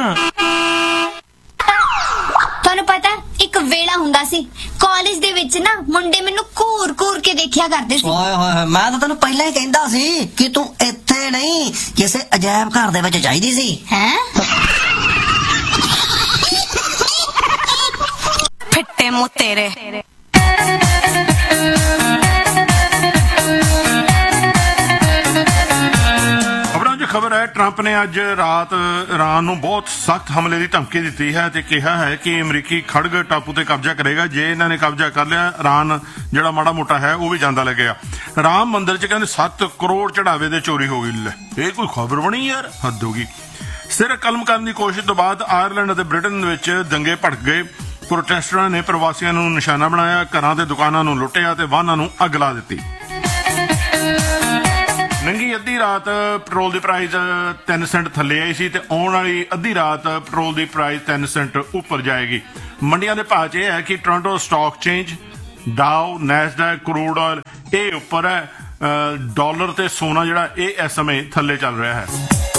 ਤੁਹਾਨੂੰ ਪਤਾ ਇੱਕ ਵੇਲਾ ਹੁੰਦਾ ਸੀ ਕਾਲਜ ਦੇ ਵਿੱਚ ਨਾ, ਮੁੰਡੇ ਮੈਨੂੰ ਘੂਰ ਘੂਰ ਕੇ ਦੇਖਿਆ ਕਰਦੇ ਸੀ। ਓਏ ਹੋਏ, ਮੈਂ ਤਾਂ ਤੈਨੂੰ ਪਹਿਲਾਂ ਹੀ ਕਹਿੰਦਾ ਸੀ ਕਿ ਤੂੰ ਇੱਥੇ ਨਹੀਂ ਕਿਸੇ ਅਜਾਇਬ ਘਰ ਦੇ ਵਿੱਚ ਚਾਹੀਦੀ ਸੀ। ਹੈਂ? ਫਿੱਟੇ ਮੂੰਹ ਤੇਰੇ। ਖਬਰ ਹੈ, ਟਰੰਪ ਨੇ ਅੱਜ ਰਾਤ ਇਰਾਨ ਨੂੰ ਬਹੁਤ ਸਖਤ ਹਮਲੇ ਦੀ ਧਮਕੀ ਦਿੱਤੀ ਹੈ ਤੇ ਕਿਹਾ ਹੈ ਕਿ ਅਮਰੀਕੀ ਖੜਗ ਟਾਪੂ ਤੇ ਕਬਜ਼ਾ ਕਰੇਗਾ। ਜੇ ਇਹਨਾਂ ਨੇ ਕਬਜ਼ਾ ਕਰ ਲਿਆ, ਇਰਾਨ ਜਿਹੜਾ ਮਾੜਾ ਮੋਟਾ ਹੈ ਉਹ ਵੀ ਜਾਂਦਾ ਲੱਗੇਗਾ। ਰਾਮ ਮੰਦਿਰ 'ਚ ਕਹਿੰਦੇ ਸੱਤ ਕਰੋੜ ਚੜਾਵੇ ਦੇ ਚੋਰੀ ਹੋ ਗਈ। ਇਹ ਕੋਈ ਖਬਰ ਬਣੀ ਯਾਰ, ਹੱਦ ਹੋ ਗਈ। ਸਿਰ ਕਲਮ ਕਰਨ ਦੀ ਕੋਸ਼ਿਸ਼ ਤੋਂ ਬਾਅਦ ਆਇਰਲੈਂਡ ਅਤੇ ਬ੍ਰਿਟਨ ਵਿੱਚ ਦੰਗੇ ਭੜਕ ਗਏ। ਪ੍ਰੋਟੈਸਟਰਾਂ ਨੇ ਪ੍ਰਵਾਸੀਆਂ ਨੂੰ ਨਿਸ਼ਾਨਾ ਬਣਾਇਆ, ਘਰਾਂ ਤੇ ਦੁਕਾਨਾਂ ਨੂੰ ਲੁੱਟਿਆ ਤੇ ਵਾਹਨਾਂ ਨੂੰ ਅੱਗ ਲਾ ਦਿੱਤੀ। ਨੰਗੀ ਅੱਧੀ ਰਾਤ ਪੈਟਰੋਲ ਦੀ ਪ੍ਰਾਈਸ ਤਿੰਨ ਸੈਂਟ ਥੱਲੇ ਆਈ ਸੀ ਤੇ ਆਉਣ ਵਾਲੀ ਅੱਧੀ ਰਾਤ ਪੈਟਰੋਲ ਦੀ ਪ੍ਰਾਈਸ ਤਿੰਨ ਸੈਂਟ ਉੱਪਰ ਜਾਏਗੀ। ਮੰਡੀਆਂ ਦੇ ਭਾਅ 'ਚ ਇਹ ਹੈ ਕਿ Toronto stock change, ਡਾਓ, Nasdaq, crude oil ਇਹ ਉੱਪਰ ਹੈ, ਡਾਲਰ ਤੇ ਸੋਨਾ ਜਿਹੜਾ ਇਹ ਇਸ ਸਮੇਂ ਥੱਲੇ ਚੱਲ ਰਿਹਾ ਹੈ।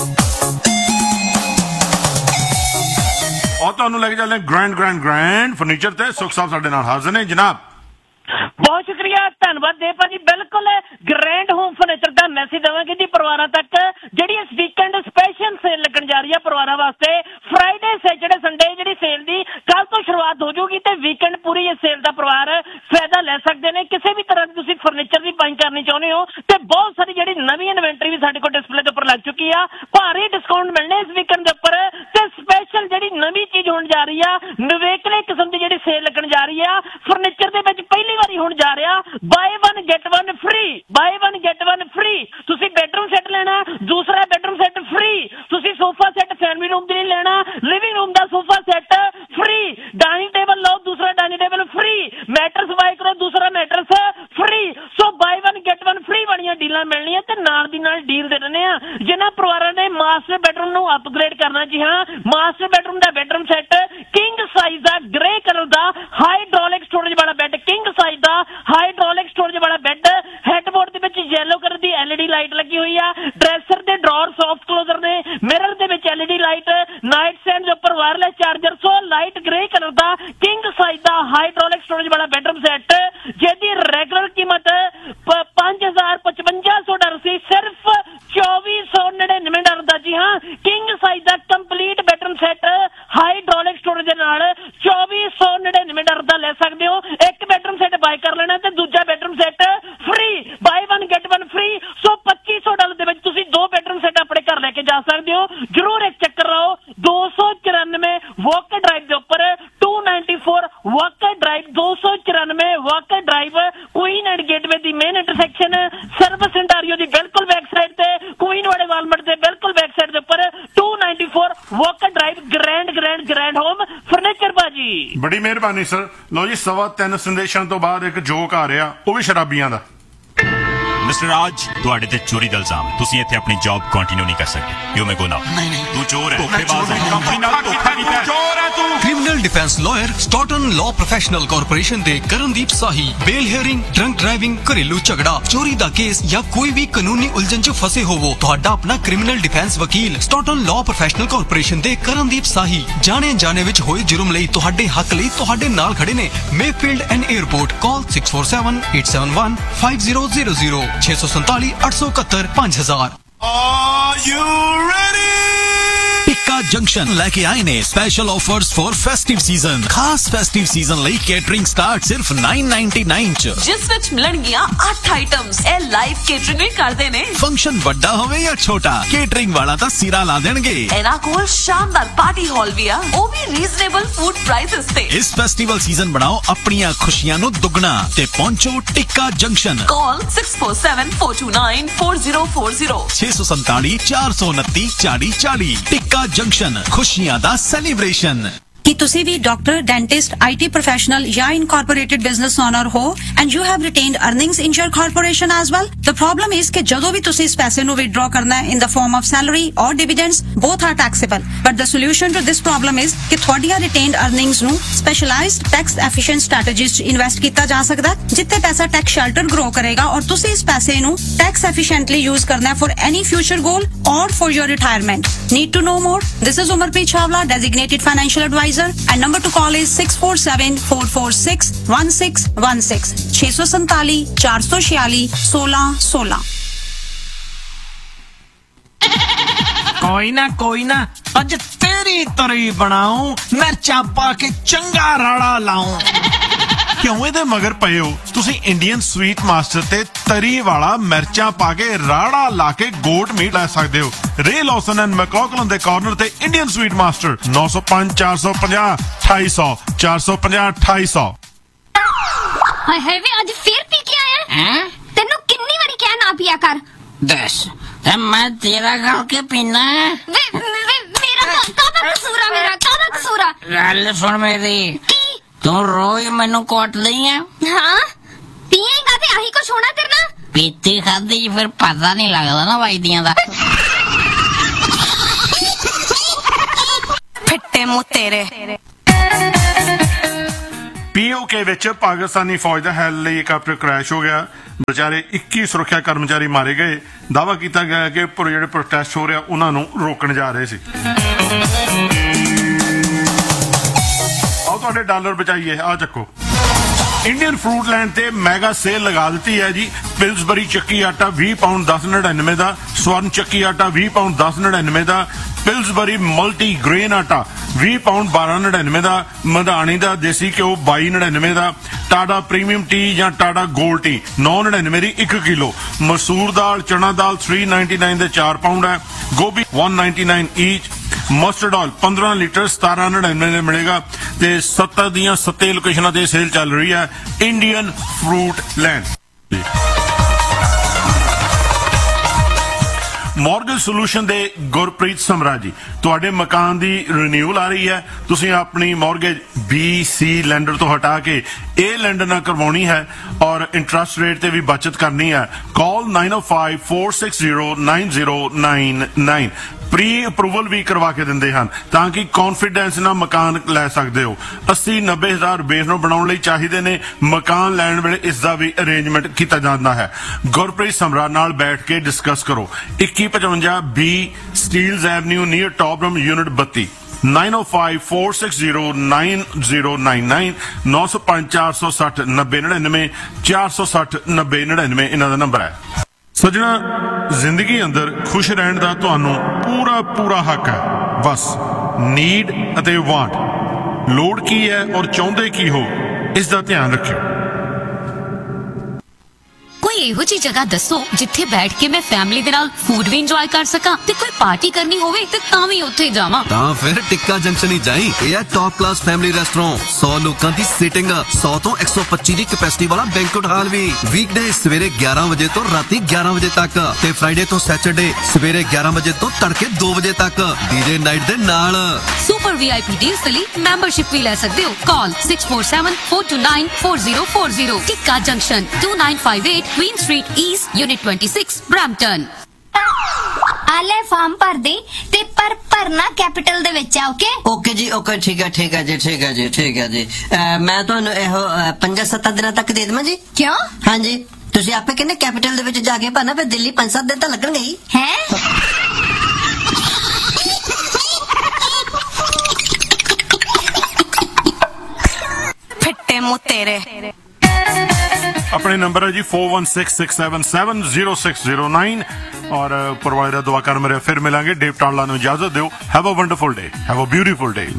ਔਰ ਤੁਹਾਨੂੰ ਲੈ ਕੇ ਚੱਲਦੇ ਗ੍ਰੈਂਡ ਗ੍ਰੈਂਡ ਗ੍ਰੈਂਡ ਫਰਨੀਚਰ ਤੇ ਸੁਖ ਸਾਹਿਬ ਸਾਡੇ ਨਾਲ ਹਾਜ਼ਰ ਨੇ। ਜਨਾਬ ਬਹੁਤ ਸ਼ੁਕਰੀਆ, ਧੰਨਵਾਦ ਦੇ ਭਾਜੀ। ਬਿਲਕੁਲ ਗ੍ਰੈਂਡ ਹੋਮ ਫਰਨੀਚਰ ਦਾ ਮੈਸੇਜ ਦੇਵਾਂਗੇ ਜੀ ਪਰਿਵਾਰਾਂ ਤੱਕ, ਜਿਹੜੀ ਇਸ ਵੀਕਐਂਡ ਸਪੈਸ਼ਲ ਸੇਲ ਲੱਗਣ ਜਾ ਰਹੀ ਹੈ ਪਰਿਵਾਰਾਂ ਵਾਸਤੇ। ਫਰਾਈਡੇ, ਸੈਟਰਡੇ, ਸੰਡੇ ਜਿਹੜੀ ਸੇਲ ਦੀ ਕੱਲ ਤੋਂ ਸ਼ੁਰੂਆਤ ਹੋ ਜਾਊਗੀ ਤੇ ਵੀਕਐਂਡ ਪੂਰੀ ਇਸ ਸੇਲ ਦਾ ਪਰਿਵਾਰ ਫਾਇਦਾ ਲੈ ਸਕਦੇ ਨੇ। ਕਿਸੇ ਵੀ ਤਰ੍ਹਾਂ ਦੀ ਤੁਸੀਂ ਫਰਨੀਚਰ ਦੀ ਬਾਇੰਗ ਕਰਨੀ ਚਾਹੁੰਦੇ ਹੋ ਤੇ ਬਹੁਤ ਸਾਰੀ ਜਿਹੜੀ ਨਵੀਂ ਇਨਵੈਂਟਰੀ ਵੀ ਸਾਡੇ ਕੋਲ ਡਿਸਪਲੇ ਦੇ ਉੱਪਰ ਲੱਗ ਚੁੱਕੀ ਆ। ਭਾਰੀ ਡਿਸਕਾਊਂਟ ਮਿਲਣੇ ਇਸ ਵੀਕਐਂਡ ਦੇ ਉੱਪਰ ਤੇ ਸਪੈਸ਼ਲ ਜਿਹੜੀ ਨਵੀਂ ਚੀਜ਼ ਹੋਣ ਜਾ ਰਹੀ ਆ, ਨਵੇਕਲੇ ਕਿਸਮ ਦੀ ਜਿਹੜੀ ਸੇਲ ਲੱਗਣ ਜਾ ਰਹੀ ਆ ਫਰਨੀਚਰ ਦੇ ਵਿੱਚ, ਪਹਿਲੀ ਵਾਰੀ ਹੋਣ ਜਾ ਰਿਹਾ bye one get one free. Bye one get one free. ਤੁਸੀਂ ਬੈਡਰੂਮ ਸੈੱਟ ਲੈਣਾ, ਦੂਸਰਾ ਬੈਡਰੂਮ ਸੈੱਟ ਫ੍ਰੀ। ਤੁਸੀਂ ਸੋਫਾ ਸੈੱਟ ਫੈਮਿਲੀ ਰੂਮ ਦੇ ਲਈ ਲੈਣਾ, ਲਿਵਿੰਗ ਰੂਮ ਦਾ sofa set free. Dining table ਲਓ, ਦੂਸਰਾ dining table free. Matters bye ਕਰੋ, ਦੂਸਰਾ matters free. So bye one get one free ਵਾਲੀਆਂ ਡੀਲਾਂ ਮਿਲਣੀਆਂ ਤੇ ਨਾਲ ਦੀ ਨਾਲ ਡੀਲ ਦੇ ਦਿੰਦੇ ਆ। ਜਿਨ੍ਹਾਂ ਪਰਿਵਾਰਾਂ ਨੇ ਮਾਸਟਰ ਬੈਡਰੂਮ ਨੂੰ ਅਪਗ੍ਰੇਡ ਕਰਨਾ। ਜੀ ਹਾਂ, ਮਾਸਟਰ ਬੈਡਰੂਮ ਦਾ ਬੈਡਰੂਮ ਸੈੱਟ ਕਿੰਗ ਸਾਈਜ਼ ਦਾ ਗ੍ਰੇ ਕਲਰ ਦਾ ਹਾਈਡ੍ਰੋਲਿਕ ਸਟੋਰੇਜ ਵਾਲਾ ਬੈੱਡ, ਕਿੰਗ ਸਾਈਜ਼ ਦਾ ਹਾਈਡ੍ਰੋਲਿਕ ਸਟੋਰੇਜ ਵਾਲਾ ਬੈੱਡ, ਹੈਡਬੋਰਡ ਦੇ ਵਿੱਚ ਯੈਲੋ ਕਲਰ ਦੀ ਐਲਈਡੀ ਲਾਈਟ ਲੱਗੀ ਹੋਈ ਆ, ਡਰੈਸਰ ਦੇ ਡਰਾਅਰ ਸੌਫਟ ਕਲੋਜ਼ਰ ਨੇ, ਮਿਰਰ ਦੇ ਵਿੱਚ ਐਲਈਡੀ ਲਾਈਟ, ਨਾਈਟ ਸਟੈਂਡ ਦੇ ਉੱਪਰ ਵਾਇਰਲੈਸ ਚਾਰਜਰ। ਸੋ ਲਾਈਟ ਗ੍ਰੇ ਕਲਰ ਦਾ ਕਿੰਗ ਸਾਈਜ਼ ਦਾ ਹਾਈਡ੍ਰੋਲਿਕ ਸਟੋਰੇਜ ਵਾਲਾ ਬੈਡਰੂਮ ਸੈੱਟ, ਜਿਹਦੀ ਰੈਗੂਲਰ ਕੀਮਤ ਪੰਜ ਹਜ਼ਾਰ ਪਚਵੰਜਾ ਸੌ ਡਾਲਰ ਸੀ, ਸਿਰਫ ਚੌਵੀ ਸੌ ਨੜਿਨਵੇਂ ਡਾਲਰ ਦਾ। ਜੀ ਹਾਂ, ਕਿੰਗ ਸਾਈਜ਼ ਦਾ complete bedroom set hydraulic storage ਦੇ ਨਾਲ ਚੌਵੀ ਸੌ ਨੜਿਨਵੇਂ ਡਾਲਰ ਦਾ ਲੈ ਸਕਦੇ ਹੋ। ਇੱਕ ਬੈਡਰੂਮ ਸੈੱਟ ਬਾਈ ਕਰ ਲੈਣਾ ਤੇ ਦੂਜਾ ਬੈਡਰੂਮ ਸੈੱਟ ਫ੍ਰੀ, ਬਾਈ ਵਨ ਗੈਟ ਵਨ ਫ੍ਰੀ। ਸੋ ਪੱਚੀ ਸੌ ਡਾਲਰ ਦੇ ਵਿੱਚ ਤੁਸੀਂ ਦੋ ਬੈਡਰੂਮ ਸੈੱਟ ਆਪਣੇ ਘਰ ਲੈ ਕੇ ਜਾ ਸਕਦੇ ਹੋ। ਜਰੂਰ ਇੱਕ ਚੱਕਰ ਲਾਓ। ਦੋ ਸੌ ਚੁਰਾਨਵੇਂ ਵਾਕਰ ਡਰਾਈਵ ਦੇ ਉੱਪਰ to ninety four Walker drive, ਦੋ ਸੌ ਚੁਰਾਨਵੇਂ Walker drive, Queen and gateway the main intersection, service ਇੰਟਾਰੀਓ ਦੀ ਬਿਲਕੁਲ ਬੈਕ ਸਾਈਡ ਤੇ, ਕੁਈਨ ਵਾਲੇ ਵਾਲਮਾਰਟ ਦੇ ਬਿਲਕੁਲ ਬੈਕ ਸਾਈਡ ਦੇ ਉੱਪਰ to ninety four Walker drive, grand grand grand home furniture ਬਾਜੀ। ਬੜੀ ਮਿਹਰਬਾਨੀ ਸਰ। ਲੋ ਜੀ, ਸਵਾ ਤਿੰਨ ਸੰਦੇਸ਼ਾਂ ਤੋਂ ਬਾਅਦ ਇੱਕ ਜੋਕ ਆ ਰਿਹਾ, ਉਹ ਵੀ ਸ਼ਰਾਬੀਆਂ ਦਾ। ਮਿਸਟਰ ਰਾਜ, ਤੁਹਾਡੇ ਤੇ ਚੋਰੀ ਦਾ ਇਲਜ਼ਾਮ ਹੈ। ਤੁਸੀਂ ਇੱਥੇ ਆਪਣੀ ਜੌਬ ਕੰਟੀਨਿਊ ਨਹੀਂ ਕਰ ਸਕਦੇ। ਯੂ ਮੇ ਗੋ ਨਾਓ। ਨਹੀਂ ਨਹੀਂ, ਤੂੰ ਚੋਰ ਹੈ, ਧੋਖੇਬਾਜ਼ ਹੈ, ਕੰਪਨੀ ਨਾਲ ਧੋਖਾ ਕੀਤਾ ਹੈ। ਚੋਰ ਹੈ ਤੂੰ। Criminal defence lawyer ਸਟਾਰਟਨ law professional corporation ਦੇ ਕਰਨਦੀਪ ਸਾਹੀ ਬੇਲ ਹੀਅਰਿੰਗ, ਡਰੰਕ ਡਰਾਈਵਿੰਗ, ਘਰੇਲੂ ਝਗੜਾ, ਚੋਰੀ ਦਾ ਕੇਸ ਜਾਂ ਕੋਈ ਵੀ ਕਾਨੂੰਨੀ ਉਲਝਣ 'ਚ ਫਸੇ ਹੋਵੋ, ਤੁਹਾਡਾ ਆਪਣਾ ਕ੍ਰਿਮੀਨਲ ਡਿਫੈਂਸ ਵਕੀਲ ਸਟਾਰਟਨ ਲਾਅ ਪ੍ਰੋਫੈਸ਼ਨਲ ਕਾਰਪੋਰੇਸ਼ਨ ਦੇ ਕਰਨਦੀਪ ਸਾਹੀ ਜਾਣੇ ਜਾਣੇ ਵਿੱਚ ਹੋਏ ਜੁਰਮ ਲਈ ਤੁਹਾਡੇ ਹੱਕ ਲਈ ਤੁਹਾਡੇ ਨਾਲ ਖੜੇ ਨੇ। Mayfield and airport, call six four seven eight seven one five zero zero zero ਛੇ ਸੌ ਸੰਤਾਲੀ ਅੱਠ ਸੌ ਇਕਹੱਤਰ ਪੰਜ ਹਜ਼ਾਰ। Are you ready? Tikka junction ਲੈ ਕੇ ਆਏ ਨੇ special offers for festive season. ਖਾਸ ਫੈਸਟਿਵ ਸੀਜ਼ਨ ਲਈ ਕੇਟਰਿੰਗ ਸਟਾਰਟ ਸਿਰਫ ਨੌ ਸੌ ਨਿਨਆਨਵੇਂ ਚ, ਜਿਸ ਵਿੱਚ ਮਿਲਣਗੀਆਂ ਅੱਠ ਆਈਟਮਸ। ਇਹ ਲਾਈਵ ਕੇਟਰਿੰਗ ਵੀ ਕਰਦੇ ਨੇ। ਫੰਕਸ਼ਨ ਵੱਡਾ ਹੋਵੇ ਜਾਂ ਛੋਟਾ, ਕੇਟਰਿੰਗ ਵਾਲਾ ਤਾਂ ਸਿਰਾ ਲਾ ਦੇਣਗੇ। ਇਹਨਾਂ ਕੋਲ ਸ਼ਾਨਦਾਰ ਪਾਰਟੀ ਹਾਲ ਵੀ ਆ, ਉਹ ਵੀ ਰੀਜ਼ਨੇਬਲ ਫੂਡ ਪ੍ਰਾਈਸਸ ਤੇ। ਇਸ ਫੈਸਟੀਵਲ ਸੀਜ਼ਨ ਬਣਾਓ ਆਪਣੀਆਂ ਖੁਸ਼ੀਆਂ ਨੂੰ ਦੁੱਗਣਾ ਤੇ ਪਹੁੰਚੋ ਟਿੱਕਾ ਜੰਕਸ਼ਨ। ਕਾਲ six four seven four two nine four zero four zero ਛੇ ਸੌ ਸੰਤਾਲੀ ਚਾਰ ਸੌ ਉਨੱਤੀ ਚਾਲੀ ਚਾਲੀ। ਟਿੱਕਾ ਜੰਕਸ਼ਨ, ਖੁਸ਼ੀਆਂ ਦਾ ਸੈਲੀਬ੍ਰੇਸ਼ਨ। ਕੀ ਤੁਸੀਂ ਵੀ ਡਾਕਟਰ, ਡੈਂਟਿਸਟ, ਆਈਟੀ ਪ੍ਰੋਫੈਸ਼ਨਲ ਜਾਂ ਇਨਕਾਰਪੋਰੇਟਡ ਬਿਜ਼ਨਸ ਓਨਰ ਹੋ and you have ਰਿਟੇਨਡ earnings in your corporation as well? The problem is ਕਿ ਜਦੋਂ ਵੀ ਤੁਸੀਂ ਇਸ ਪੈਸੇ ਨੂੰ ਵਿਦਡਰਾ ਕਰਨਾ ਹੈ ਇਨ ਦ ਫਾਰਮ ਆਫ ਸੈਲਰੀ ਔਰ ਡਿਵੀਡੈਂਡਸ, both are taxable. But the solution to this problem is ਕਿ ਤੁਹਾਡੀਆਂ ਰਿਟੇਨਡ ਅਰਨਿੰਗਸ ਨੂੰ ਸਪੈਸ਼ਲਾਈਜ਼ਡ ਟੈਕਸ ਐਫੀਸ਼ੀਐਂਟ ਸਟ੍ਰੈਟੇਜੀਜ਼ 'ਚ ਇਨਵੈਸਟ ਕੀਤਾ ਜਾ ਸਕਦਾ, ਜਿੱਥੇ ਪੈਸਾ ਟੈਕਸ ਸ਼ੈਲਟਰ ਗਰੋ ਕਰੇਗਾ ਔਰ ਤੁਸੀਂ ਇਸ ਪੈਸੇ ਨੂੰ ਟੈਕਸ ਐਫੀਸ਼ੀਐਂਟਲੀ ਯੂਜ਼ ਕਰਨਾ ਹੈ ਫॉर ਐਨੀ ਫਿਊਚਰ ਗੋਲ ਔਰ for your retirement. Need to know more? This is Umarpreet Chawla, designated financial advisor, and number to call is six four seven four four six one six one six छह सौ संताली चार सौ छियाली सोलह सोलह। कोई ना कोई ना, अज तेरी तरी बनाऊं, मिर्चा पा के चंगा राड़ा लाऊं। ਕਿਉਂ ਇਹਦੇ ਮਗਰ ਪਏ ਹੋ? ਤੁਸੀਂ ਇੰਡੀਅਨ ਸਵੀਟ ਮਾਸਟਰ ਤੇ ਤਰੀ ਵਾਲਾ ਮਿਰਚਾਂ ਪਾ ਕੇ ਰਾੜਾ ਲਾ ਕੇ ਗੋਟ ਮੀਟ ਲੈ ਸਕਦੇ ਹੋ। ਰੇ ਲੌਸਨ ਐਂਡ ਮੈਕਲੌਗਲਨ ਦੇ ਕਾਰਨਰ ਤੇ ਇੰਡੀਅਨ ਸਵੀਟ ਮਾਸਟਰ ਨੌ ਸੌ ਪੰਜ ਚਾਰ ਸੌ ਪੰਜਾਹ ਅਠਾਈ ਸੌ ਚਾਰ ਸੌ ਪੰਜਾਹ ਅਠਾਈ ਸੌ। ਹਾਏ ਹਾਏ ਵੇ, ਅੱਜ ਫੇਰ ਪੀ ਕੇ ਆਇਆ ਹੈ? ਤੈਨੂੰ ਕਿੰਨੀ ਵਾਰੀ ਕਿਹਾ ਨਾ ਪੀਆ ਕਰ। ਦੱਸ, ਮੈਂ ਤੇਰਾ ਕਰਕੇ ਪੀਣਾ। ਵੇ ਮੇਰਾ ਕਾਹਦਾ ਕਸੂਰ ਆ? ਮੇਰਾ ਕਾਹਦਾ ਕਸੂਰ ਆ? ਗੱਲ ਸੁਣ ਮੇਰੀ, ਤੂੰ ਰੋਜ਼ ਮੈਨੂੰ ਕੁੱਟਦੀ ਆ। ਹਾਂ, ਪੀਏਗਾ ਤੇ ਆਹੀ ਕੁਛ ਹੋਣਾ ਤੇਰੇ ਨਾਲ। ਪੀਤੀ ਖਾਦੀ ਫਿਰ ਪਤਾ ਨਹੀਂ ਲੱਗਦਾ ਨਾ ਵਜਦੀਆਂ ਦਾ। ਫਿੱਟੇ ਮੂੰਹ ਤੇਰੇ। ਪੀਓਕੇ ਵਿੱਚ ਪਾਕਿਸਤਾਨੀ ਫੌਜ ਦਾ ਹੈਲੀਕਾਪਟਰ ਕ੍ਰੈਸ਼ ਹੋ ਗਿਆ। ਵਿਚਾਰੇ ਇੱਕੀ ਸੁਰੱਖਿਆ ਕਰਮਚਾਰੀ ਮਾਰੇ ਗਏ। ਦਾਅਵਾ ਕੀਤਾ ਗਿਆ ਕਿ ਜਿਹੜੇ ਪ੍ਰੋਟੈਸਟ ਹੋ ਰਿਹਾ ਉਹਨਾਂ ਨੂੰ ਰੋਕਣ ਜਾ ਰਹੇ ਸੀ। ਆਓ ਤੁਹਾਡੇ ਡਾਲਰ ਬਚਾਈਏ, ਆ ਚੱਕੋ। ਇੰਡੀਅਨ ਫਰੂਟ ਲੈਂਡ ਤੇ ਮੈਗਾ ਸੇਲ ਲਗਾ ਦਿੱਤੀ ਹੈ ਜੀ। ਪਿਲਸਬਰੀ ਚੱਕੀ ਆਟਾ ਵੀਹ ਪਾਉਂਡ ਦਸ ਨੜਿਨਵੇਂ ਦਾ, ਸਵਰਨ ਚੱਕੀ ਆਟਾ ਵੀਹ ਪਾਉਂਡ ਦਸ ਨੜਿਨਵੇਂ ਦਾ, ਪਿਲਸਬਰੀ ਮਲਟੀ ਗ੍ਰੇਨ ਆਟਾ ਵੀਹ ਪਾਉਂਡ ਬਾਰਾਂ ਨੜਿਨਵੇਂ ਦਾ, ਮਧਾਣੀ ਦਾ ਦੇਸੀ ਘਿਓ ਬਾਈ ਨੜਿਨਵੇਂ ਦਾ, ਟਾਟਾ ਪ੍ਰੀਮੀਅਮ ਟੀ ਜਾਂ ਟਾਟਾ ਗੋਲਡ ਟੀ ਨੌ ਨੜਿਨਵੇਂ ਦੀ ਇੱਕ ਕਿਲੋ, ਮਸੂਰ ਦਾਲ ਚਣਾ ਦਾਲ ਤਿੰਨ ਸੌ ਨਿਨਆਨਵੇਂ ਦੇ ਚਾਰ ਪਾਉਂਡ ਹੈ, ਗੋਭੀ ਇੱਕ ਸੌ ਨਿਨਆਨਵੇਂ ਈਚ, ਮਸਟਰਡ ਆਇਲ ਪੰਦਰਾਂ ਲੀਟਰ ਸਤਾਰਾਂ ਨੜਿਨਵੇਂ ਦੇ ਮਿਲੇਗਾ ਤੇ ਸੱਤਰ ਦੀਆਂ ਸੱਤੇ ਲੋਕੇਸ਼ਨਾਂ ਤੇ ਸੇਲ ਚੱਲ ਰਹੀ ਹੈ। Indian fruit land. Mortgage solution ਦੇ ਗੁਰਪ੍ਰੀਤ ਸਮਰਾ ਜੀ, ਤੁਹਾਡੇ ਮਕਾਨ ਦੀ ਰੀਨਿਊਅਲ ਆ ਰਹੀ ਹੈ। ਤੁਸੀਂ ਆਪਣੀ ਮੌਰਗੇਜ ਬੀ ਸੀ ਲੈਂਡਰ ਤੋਂ ਹਟਾ ਕੇ ਇਹ ਲੈਂਡਰ ਨਾਲ ਕਰਵਾਉਣੀ ਹੈ ਔਰ ਇੰਟਰਸਟ ਰੇਟ ਤੇ ਵੀ ਬਚਤ ਕਰਨੀ ਹੈ। ਕਾਲ ਨਾइन ओ five four six zero nine zero nine nine. Pre approval ਵੀ ਕਰਵਾ ਕੇ ਦਿੰਦੇ ਹਨ ਤਾਂ ਕਿ ਕੌਨਫੀਡੈਂਸ ਨਾਲ ਮਕਾਨ ਲੈ ਸਕਦੇ ਹੋ। अस्सी नब्बे हज़ार बेस ਨੂੰ ਬਣਾਉਣ ਲਈ ਚਾਹੀਦੇ ਨੇ। ਮਕਾਨ ਲੈਣ ਵੇਲੇ ਇਸ ਦਾ ਵੀ ਅਰੇਂਜਮੈਂਟ ਕੀਤਾ ਜਾਂਦਾ ਹੈ। ਗੁਰਪ੍ਰੀਤ ਸਮਰਾ ਨਾਲ ਬੈਠ ਕੇ ਡਿਸਕਸ ਕਰੋ। इक्की पचवंजा B steels Avenue near टॉपरम unit बत्ती नाइन ओ five four six zero nine zero nine nine नौ सौ पांच चार सौ सठ नब्बे नड़िनवे चार सौ सठ नब्बे नड़िनवे इन्हां दा नंबर है। सजना जिंदगी अंदर खुश रहने का तुहानू पूरा पूरा हक है। बस नीड अते वांट लोड़ की है और चाहुंदे की हो इस दा ध्यान रखियो। कोई ਇਹੋ ਜਿਹੀ ਜਗ੍ਹਾ ਦੱਸੋ ਜਿੱਥੇ ਬੈਠ ਕੇ ਮੈਂ ਫੈਮਿਲੀ ਦੇ ਨਾਲ ਫੂਡ ਵੀ ਇੰਜੋਏ ਕਰ ਸਕਾਂ ਤੇ ਕੋਈ ਪਾਰਟੀ ਕਰਨੀ ਹੋਵੇ ਤੇ ਤਾਂ ਵੀ ਉੱਥੇ ਜਾਵਾਂ। ਤਾਂ ਫਿਰ ਟਿੱਕਾ ਜੰਕਸ਼ਨ ਹੀ ਜਾਈਂ। ਇਹ ਹੈ ਟੌਪ ਕਲਾਸ ਫੈਮਿਲੀ ਰੈਸਟੋਰੈਂਟ। ਸੌ ਲੋਕਾਂ ਦੀ ਸੀਟਿੰਗ, ਸੌ ਤੋਂ ਇੱਕ ਸੌ ਪੱਚੀ ਦੀ ਕੈਪੈਸਿਟੀ ਵਾਲਾ ਬੈਂਕੁਏਟ ਹਾਲ ਵੀ। ਵੀਕਡੇ ਸਵੇਰੇ ਗਿਆਰਾਂ ਵਜੇ ਤੋਂ ਰਾਤੀ ਗਿਆਰਾਂ ਵਜੇ ਤੱਕ ਤੇ ਫਰਾਈਡੇ ਤੋਂ ਸੈਟਰਡੇ ਸਵੇਰੇ ਗਿਆਰਾਂ ਵਜੇ ਤੋਂ ਤੜਕੇ ਦੋ ਵਜੇ ਤੱਕ ਡੀਜੇ ਨਾਈਟ ਦੇ ਨਾਲ। ਸੁਪਰ ਵੀਆਈਪੀ ਡੀਲਸ ਲਈ ਮੈਂਬਰਸ਼ਿਪ ਵੀ ਲੈ ਸਕਦੇ ਹੋ। ਕਾਲ six four seven four to nine four zero four zero. Tikka junction to nine five eight queen street east unit twenty six Brampton. आले फॉर्म भर दे ते पर भरना कैपिटल दे विच आ। ओके ओके जी okay ठीक है ठीक है जी ठीक है जी ठीक है जी। मैं ਤੁਹਾਨੂੰ ਇਹੋ पंजा सत्त ਦਿਨਾਂ ਤੱਕ ਦੇ ਦੇਵਾਂ ਜੀ। ਕਿਉਂ? हाँ जी ਤੁਸੀਂ ਆਪੇ ਕਹਿੰਦੇ ਕੈਪੀਟਲ ਦੇ ਵਿੱਚ ਜਾ ਕੇ ਭਰਨਾ ਫਿਰ ਦਿੱਲੀ ਪੰਜ ਸੱਤ ਦਿਨ ਤਾਂ ਲੱਗਣਗੇ ਹੀ। ਹੈ ਫਿੱਟੇ ਮੂੰਹ ਤੇਰੇ। अपने नंबर है जी four one six six seven seven zero six zero nine और ऊपर वाले दुआ कर मेरे फिर मिलेंगे। डेव टाला ने इजाजत दो। Have a wonderful day, have a beautiful day.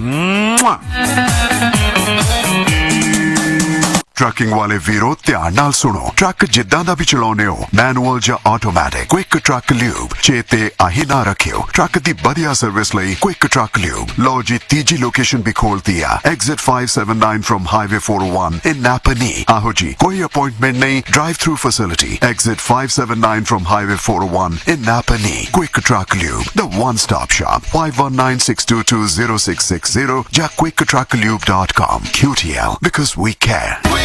Trucking वाले वीरो ध्यान नाल सुनो। ट्रक जिद्दां दा भी चलाउने हो, मैनुअल या ऑटोमैटिक, क्विक ट्रक ल्यूब चेते आही ना रखियो। ट्रक दी बढ़िया सर्विस लई क्विक ट्रक ल्यूब। लो जी तीजी लोकेशन भी खोल दिया। Exit five seven nine from highway four O one in नापनी। आहो जी कोई अपॉइंटमेंट नहीं, drive through facility. Exit five seven nine from highway four O one in नापनी। Quick truck lube, the one stop shop. Five one nine six to to zero six six zero या quick truck lube dot com. Q T L because we care।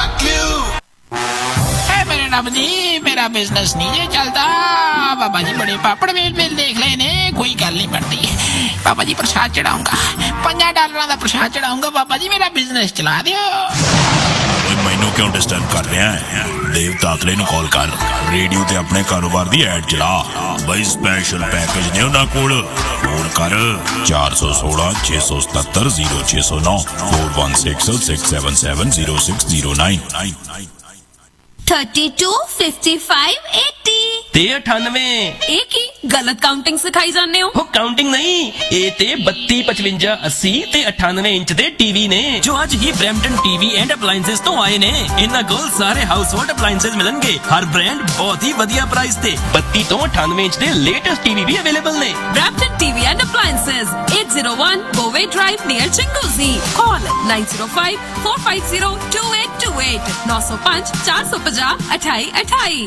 मेरे रब जी मेरा business नहीं है चलता। बाबा जी बड़े पापड़ mail mail देख लेने, कोई गल नहीं बनती। बाबा जी प्रसाद चढ़ाऊंगा, पंजा डॉलर का प्रसाद चढ़ाऊंगा। बाबा जी मेरा बिजनेस चला दियो। मैनू क्यों डिस्टर्ब कर रहा है? देव ताकले नु कॉल कर, रेडियो ते अपने कारोबार दी एड चला। बई स्पेशल पैकेज ने उन्हां कोल। फोन कर चार सौ सोलह छे सौ सतहत्तर जीरो छे सौ नौ four one six six seven seven zero six zero nine thirty two fifty five eighty ते अठानवे। एक ही गलत काउंटिंग सिखाई जाने हो। काउंटिंग नहीं, ए ते बत्ती पचवंजा अस्सी ते अठानवे इंच दे टीवी ने जो अज ही ब्रैम्पटन टीवी एंड अप्लायंसेस तो आए ने। इन्हां कोल सारे हाउस होल्ड अप्लायंसेस मिलणगे, हर ब्रांड बहुत ही वधिया प्राइस ते। बत्ती तो अठानवे इंच दे लेटेस्ट टीवी भी अवेलेबल ने। Brampton TV and appliances eight zero one बोवे drive near चिंगोजी। Call nine zero five four five zero to eight to eight नौ सौ पांच चार सौ पचास अठाई अठाई।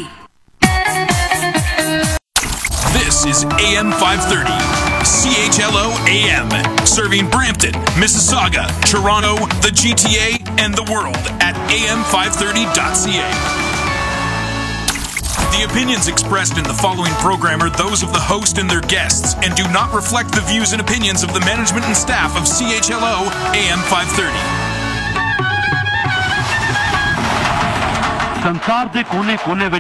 This is A M five thirty, C H L O A M, serving Brampton, Mississauga, Toronto, the G T A, and the world at A M five thirty dot C A. The opinions expressed in the following program are those of the host and their guests and do not reflect the views and opinions of the management and staff of C H L O A M five thirty. संसार दे कोने कोने